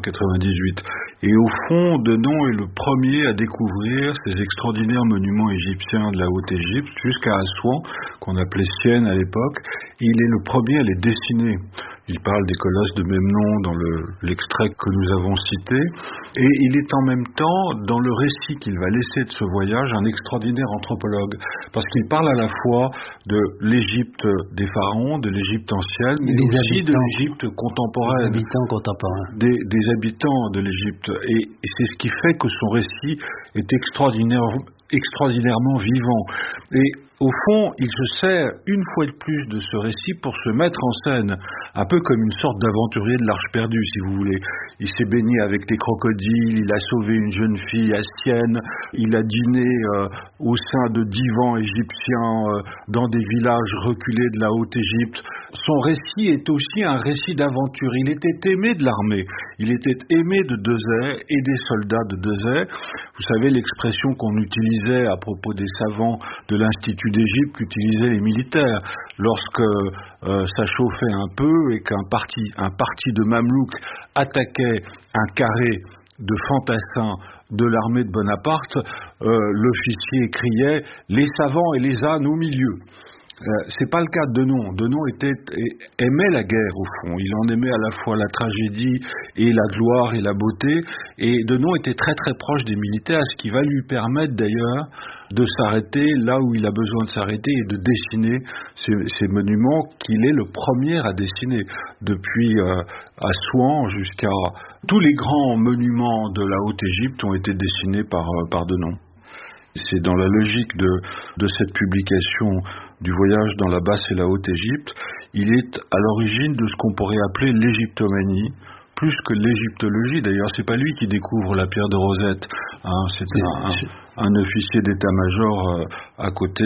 1798. Et au fond, Denon est le premier à découvrir ces extraordinaires monuments égyptiens de la Haute-Égypte jusqu'à Assouan, qu'on appelait Sienne à l'époque. Il est le premier à les dessiner. Il parle des colosses de même nom dans l'extrait que nous avons cité. Et il est en même temps, dans le récit qu'il va laisser de ce voyage, un extraordinaire anthropologue. Parce qu'il parle à la fois de l'Égypte des pharaons, de l'Égypte ancienne, mais aussi de l'Égypte contemporaine. Des habitants contemporains. Des habitants de l'Égypte. Et c'est ce qui fait que son récit est extraordinairement vivant. Et au fond, il se sert une fois de plus de ce récit pour se mettre en scène, un peu comme une sorte d'aventurier de l'Arche perdue, si vous voulez. Il s'est baigné avec des crocodiles, il a sauvé une jeune fille à Sienne, il a dîné au sein de divans égyptiens dans des villages reculés de la Haute-Égypte. Son récit est aussi un récit d'aventure. Il était aimé de l'armée, il était aimé de Dezet et des soldats de Dezet. Vous savez l'expression qu'on utilisait à propos des savants de l'Institut d'Égypte qu'utilisaient les militaires lorsque ça chauffait un peu et qu'un parti de Mamelouks attaquait un carré de fantassins de l'armée de Bonaparte, l'officier criait « les savants et les ânes au milieu ». C'est pas le cas de Denon. Denon aimait la guerre au fond. Il en aimait à la fois la tragédie et la gloire et la beauté. Et Denon était très très proche des militaires, ce qui va lui permettre d'ailleurs de s'arrêter là où il a besoin de s'arrêter et de dessiner ces monuments qu'il est le premier à dessiner. Depuis Assouan jusqu'à tous les grands monuments de la Haute-Égypte ont été dessinés par Denon. C'est dans la logique de cette publication du voyage dans la Basse et la Haute-Égypte. Il est à l'origine de ce qu'on pourrait appeler l'égyptomanie, plus que l'égyptologie. D'ailleurs, c'est pas lui qui découvre la pierre de Rosette. Hein, c'est un officier d'état-major à côté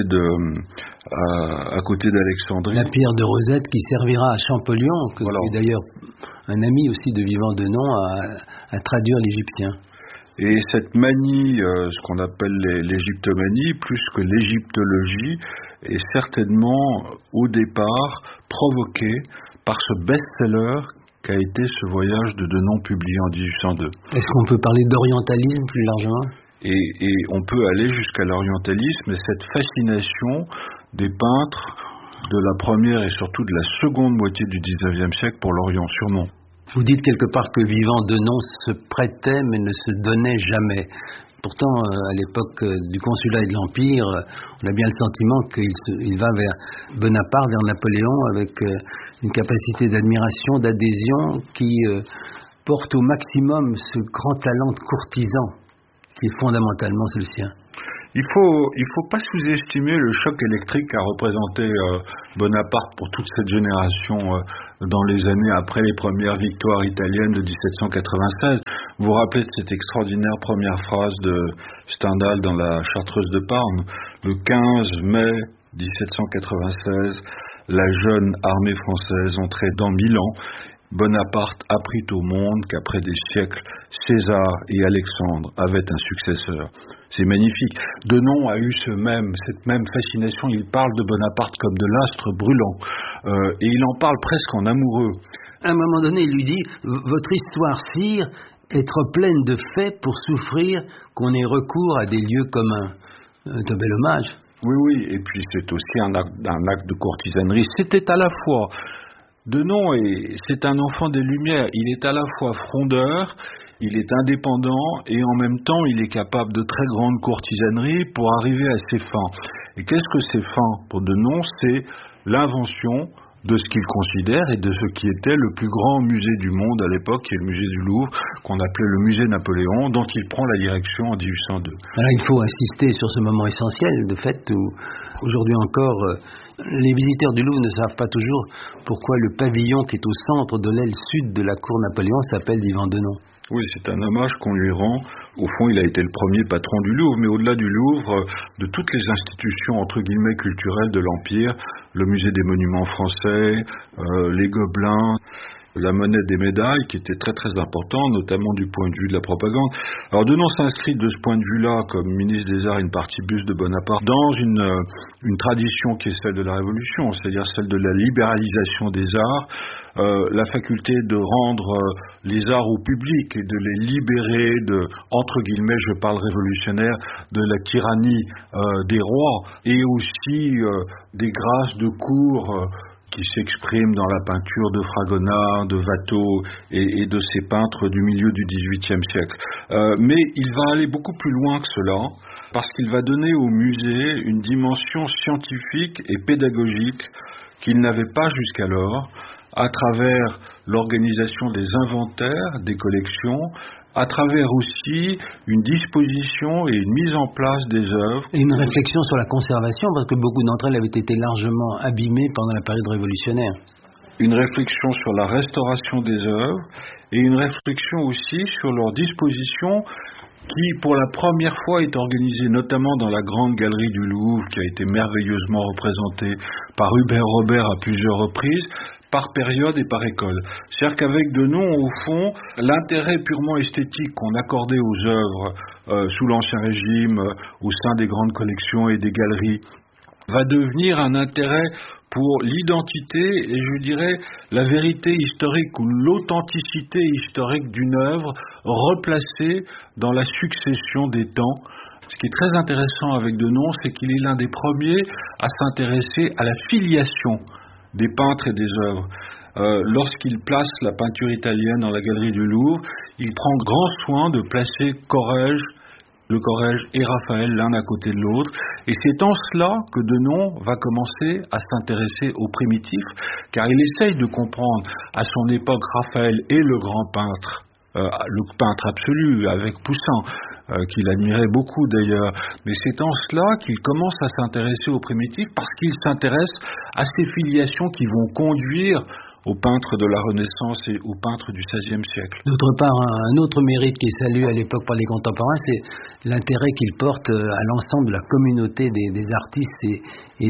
d'Alexandrie. La pierre de Rosette qui servira à Champollion, qui est d'ailleurs un ami aussi de Vivant Denon, à traduire l'égyptien. Et cette manie, ce qu'on appelle l'égyptomanie, plus que l'égyptologie, est certainement au départ provoquée par ce best-seller qu'a été ce voyage de Denon publié en 1802. Est-ce qu'on peut parler d'orientalisme plus largement ? Et on peut aller jusqu'à l'orientalisme et cette fascination des peintres de la première et surtout de la seconde moitié du XIXe siècle pour l'Orient, sûrement. Vous dites quelque part que Vivant Denon se prêtait mais ne se donnait jamais. Pourtant, à l'époque du Consulat et de l'Empire, on a bien le sentiment qu'il va vers Bonaparte, vers Napoléon, avec une capacité d'admiration, d'adhésion qui porte au maximum ce grand talent de courtisan qui est fondamentalement le sien. Il faut pas sous-estimer le choc électrique qu'a représenté Bonaparte pour toute cette génération dans les années après les premières victoires italiennes de 1796. Vous vous rappelez de cette extraordinaire première phrase de Stendhal dans la Chartreuse de Parme. Le 15 mai 1796, la jeune armée française entrait dans Milan. Bonaparte apprit au monde qu'après des siècles, César et Alexandre avaient un successeur. C'est magnifique. Denon a eu cette même fascination. Il parle de Bonaparte comme de l'astre brûlant. Et il en parle presque en amoureux. À un moment donné, il lui dit « Votre histoire, sire, est trop pleine de faits pour souffrir qu'on ait recours à des lieux communs. » Un bel hommage. Oui. Et puis c'est aussi un acte de courtisanerie. C'était à la fois... Denon c'est un enfant des Lumières. Il est à la fois frondeur, il est indépendant et en même temps il est capable de très grande courtisanerie pour arriver à ses fins. Et qu'est-ce que ses fins pour Denon? C'est l'invention de ce qu'il considère et de ce qui était le plus grand musée du monde à l'époque, qui est le musée du Louvre, qu'on appelait le musée Napoléon, dont il prend la direction en 1802. Alors il faut insister sur ce moment essentiel, de fait, où aujourd'hui encore, les visiteurs du Louvre ne savent pas toujours pourquoi le pavillon qui est au centre de l'aile sud de la cour Napoléon s'appelle Vivant Denon. Oui, c'est un hommage qu'on lui rend. Au fond, il a été le premier patron du Louvre, mais au-delà du Louvre, de toutes les institutions, entre guillemets, culturelles de l'Empire, le musée des monuments français, les Gobelins, la monnaie des médailles, qui était très très important, notamment du point de vue de la propagande. Alors Denon s'inscrit de ce point de vue-là, comme ministre des Arts, une partie buste de Bonaparte, dans une tradition qui est celle de la Révolution, c'est-à-dire celle de la libéralisation des arts, la faculté de rendre les arts au public et de les libérer de, entre guillemets, je parle révolutionnaire, de la tyrannie des rois, et aussi des grâces de cour qui s'expriment dans la peinture de Fragonard, de Watteau et de ces peintres du milieu du XVIIIe siècle. Mais il va aller beaucoup plus loin que cela, parce qu'il va donner au musée une dimension scientifique et pédagogique qu'il n'avait pas jusqu'alors, à travers l'organisation des inventaires, des collections, à travers aussi une disposition et une mise en place des œuvres. Et une réflexion sur la conservation, parce que beaucoup d'entre elles avaient été largement abîmées pendant la période révolutionnaire. Une réflexion sur la restauration des œuvres et une réflexion aussi sur leur disposition qui, pour la première fois, est organisée notamment dans la grande galerie du Louvre, qui a été merveilleusement représentée par Hubert Robert à plusieurs reprises, par période et par école. C'est-à-dire qu'avec Denon, au fond, l'intérêt purement esthétique qu'on accordait aux œuvres sous l'Ancien Régime, au sein des grandes collections et des galeries, va devenir un intérêt pour l'identité et je dirais la vérité historique ou l'authenticité historique d'une œuvre replacée dans la succession des temps. Ce qui est très intéressant avec Denon, c'est qu'il est l'un des premiers à s'intéresser à la filiation des peintres et des œuvres. Lorsqu'il place la peinture italienne dans la galerie du Louvre, il prend grand soin de placer Corrège, le Corrège et Raphaël l'un à côté de l'autre. Et c'est en cela que Denon va commencer à s'intéresser aux primitifs, car il essaye de comprendre à son époque Raphaël est le grand peintre, le peintre absolu avec Poussin, qu'il admirait beaucoup d'ailleurs. Mais c'est en cela qu'il commence à s'intéresser aux primitifs parce qu'il s'intéresse à ces filiations qui vont conduire aux peintres de la Renaissance et aux peintres du XVIe siècle. D'autre part, un autre mérite qui est salué à l'époque par les contemporains, c'est l'intérêt qu'il porte à l'ensemble de la communauté des artistes et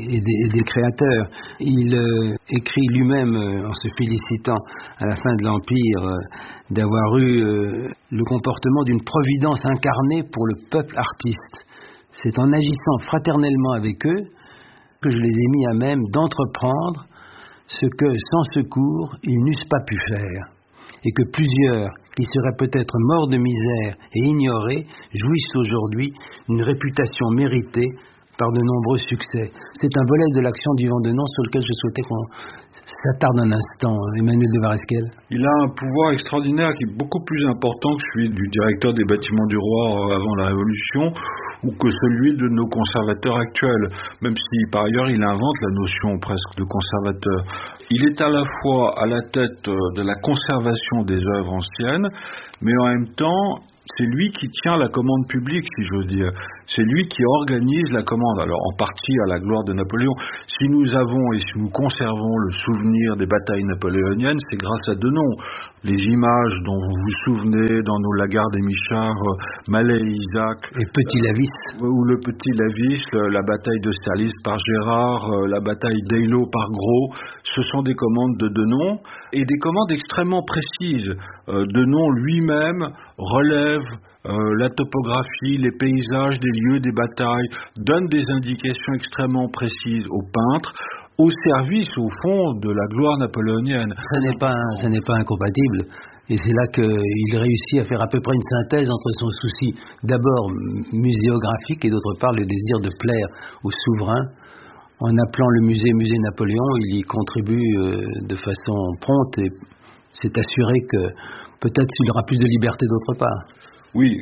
des créateurs. Il écrit lui-même, en se félicitant à la fin de l'Empire d'avoir eu le comportement d'une providence incarnée pour le peuple artiste. C'est en agissant fraternellement avec eux que je les ai mis à même d'entreprendre ce que, sans secours, ils n'eussent pas pu faire, et que plusieurs, qui seraient peut-être morts de misère et ignorés, jouissent aujourd'hui d'une réputation méritée par de nombreux succès. C'est un volet de l'action du Vent de Nons sur lequel je souhaitais qu'on s'attarde un instant, Emmanuel de Varesquel. Il a un pouvoir extraordinaire qui est beaucoup plus important que celui du directeur des bâtiments du roi avant la Révolution ou que celui de nos conservateurs actuels, même si par ailleurs il invente la notion presque de conservateur. Il est à la fois à la tête de la conservation des œuvres anciennes, mais en même temps c'est lui qui tient la commande publique, si j'ose dire. C'est lui qui organise la commande. Alors, en partie à la gloire de Napoléon. Si nous avons et si nous conservons le souvenir des batailles napoléoniennes, c'est grâce à Denon. Les images dont vous vous souvenez dans nos Lagarde et Michard, Mallet et Isaac. Et Petit Lavis. Ou le Petit Lavis, la bataille de Serlis par Gérard, la bataille d'Eylau par Gros. Ce sont des commandes de Denon et des commandes extrêmement précises. Denon lui-même relève la topographie, les paysages des lieux des batailles, donne des indications extrêmement précises aux peintres, au service, au fond, de la gloire napoléonienne. Ce n'est pas incompatible. Et c'est là qu'il réussit à faire à peu près une synthèse entre son souci d'abord muséographique et d'autre part le désir de plaire au souverain. En appelant le musée Napoléon, il y contribue de façon prompte et c'est assuré que peut-être il aura plus de liberté d'autre part. Oui,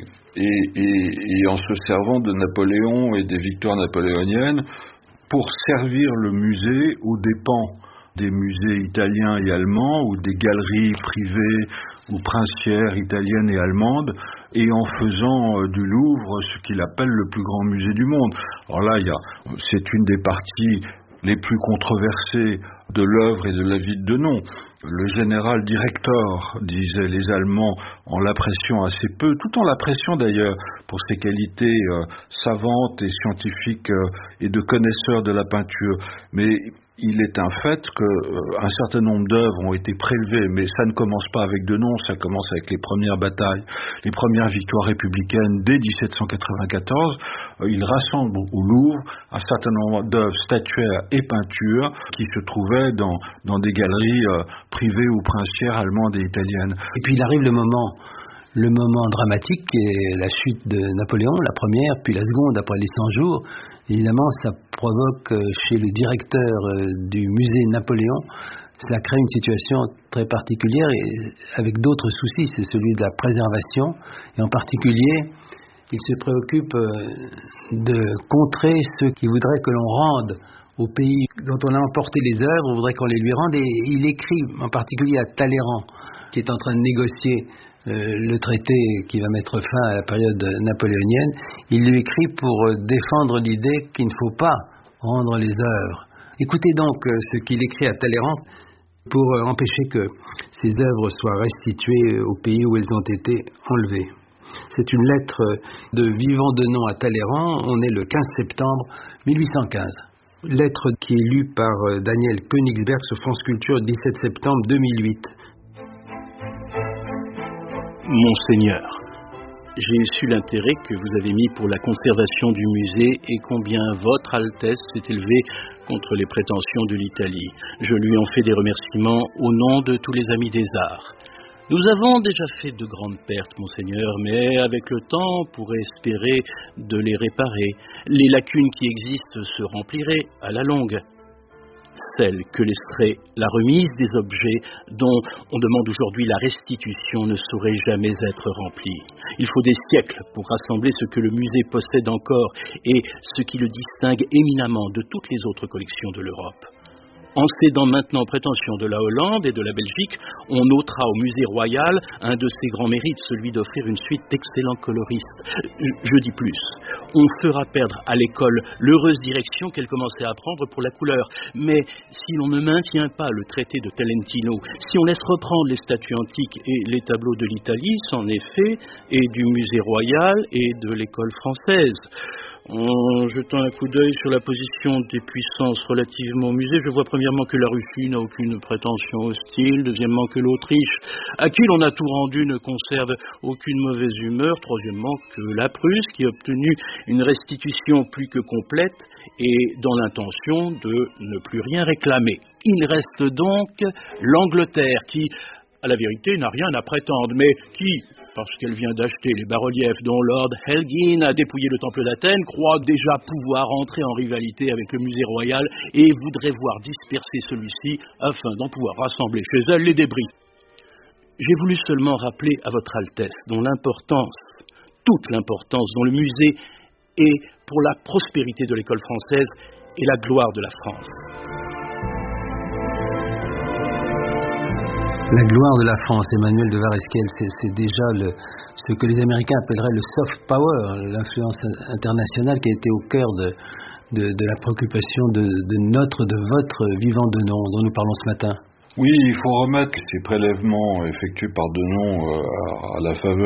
et en se servant de Napoléon et des victoires napoléoniennes pour servir le musée aux dépens des musées italiens et allemands ou des galeries privées ou princières italiennes et allemandes, et en faisant du Louvre ce qu'il appelle le plus grand musée du monde. Alors là, c'est une des parties les plus controversées de l'œuvre et de la vie de Denon. Le général directeur, disaient les Allemands, en l'appréciant assez peu, tout en l'appréciant d'ailleurs pour ses qualités savantes et scientifiques et de connaisseur de la peinture. Mais il est un fait qu'un certain nombre d'œuvres ont été prélevées, mais ça ne commence pas avec Denon, ça commence avec les premières batailles, les premières victoires républicaines dès 1794. Il rassemble au Louvre un certain nombre d'œuvres statuaires et peintures qui se trouvaient dans des galeries privées ou princières allemandes et italiennes. Et puis il arrive le moment dramatique qui est la chute de Napoléon, la première, puis la seconde après les 100 jours. Évidemment, ça provoque chez le directeur du musée Napoléon, ça crée une situation très particulière et avec d'autres soucis, c'est celui de la préservation. Et en particulier, il se préoccupe de contrer ceux qui voudraient que l'on rende au pays dont on a emporté les œuvres, on voudrait qu'on les lui rende. Et il écrit en particulier à Talleyrand, qui est en train de négocier le traité qui va mettre fin à la période napoléonienne. Il lui écrit pour défendre l'idée qu'il ne faut pas rendre les œuvres. Écoutez donc ce qu'il écrit à Talleyrand pour empêcher que ces œuvres soient restituées au pays où elles ont été enlevées. C'est une lettre de Vivant Denon à Talleyrand, on est le 15 septembre 1815. Lettre qui est lue par Daniel Königsberg sur France Culture le 17 septembre 2008. Monseigneur, j'ai su l'intérêt que vous avez mis pour la conservation du musée et combien votre Altesse s'est élevée contre les prétentions de l'Italie. Je lui en fais des remerciements au nom de tous les amis des arts. Nous avons déjà fait de grandes pertes, Monseigneur, mais avec le temps, on pourrait espérer de les réparer. Les lacunes qui existent se rempliraient à la longue. Celle que laisserait la remise des objets dont on demande aujourd'hui la restitution ne saurait jamais être remplie. Il faut des siècles pour rassembler ce que le musée possède encore et ce qui le distingue éminemment de toutes les autres collections de l'Europe. En cédant maintenant aux prétentions de la Hollande et de la Belgique, on ôtera au musée royal un de ses grands mérites, celui d'offrir une suite d'excellents coloristes. Je dis plus, on fera perdre à l'école l'heureuse direction qu'elle commençait à prendre pour la couleur. Mais si l'on ne maintient pas le traité de Tolentino, si on laisse reprendre les statues antiques et les tableaux de l'Italie, c'en est fait, et du musée royal et de l'école française. En jetant un coup d'œil sur la position des puissances relativement au musée, je vois premièrement que la Russie n'a aucune prétention hostile, deuxièmement que l'Autriche, à qui l'on a tout rendu, ne conserve aucune mauvaise humeur, troisièmement que la Prusse, qui a obtenu une restitution plus que complète et dans l'intention de ne plus rien réclamer. Il reste donc l'Angleterre qui, à la vérité, n'a rien à prétendre, mais qui, parce qu'elle vient d'acheter les bas-reliefs dont Lord Elgin a dépouillé le temple d'Athènes, croit déjà pouvoir entrer en rivalité avec le musée royal et voudrait voir disperser celui-ci afin d'en pouvoir rassembler chez elle les débris. J'ai voulu seulement rappeler à votre Altesse dont l'importance, toute l'importance dont le musée est pour la prospérité de l'école française et la gloire de la France. La gloire de la France, Emmanuel de Varesquiel, c'est déjà ce que les Américains appelleraient le soft power, l'influence internationale qui a été au cœur de la préoccupation de votre vivant Denon dont nous parlons ce matin. Oui, il faut remettre ces prélèvements effectués par Denon à la faveur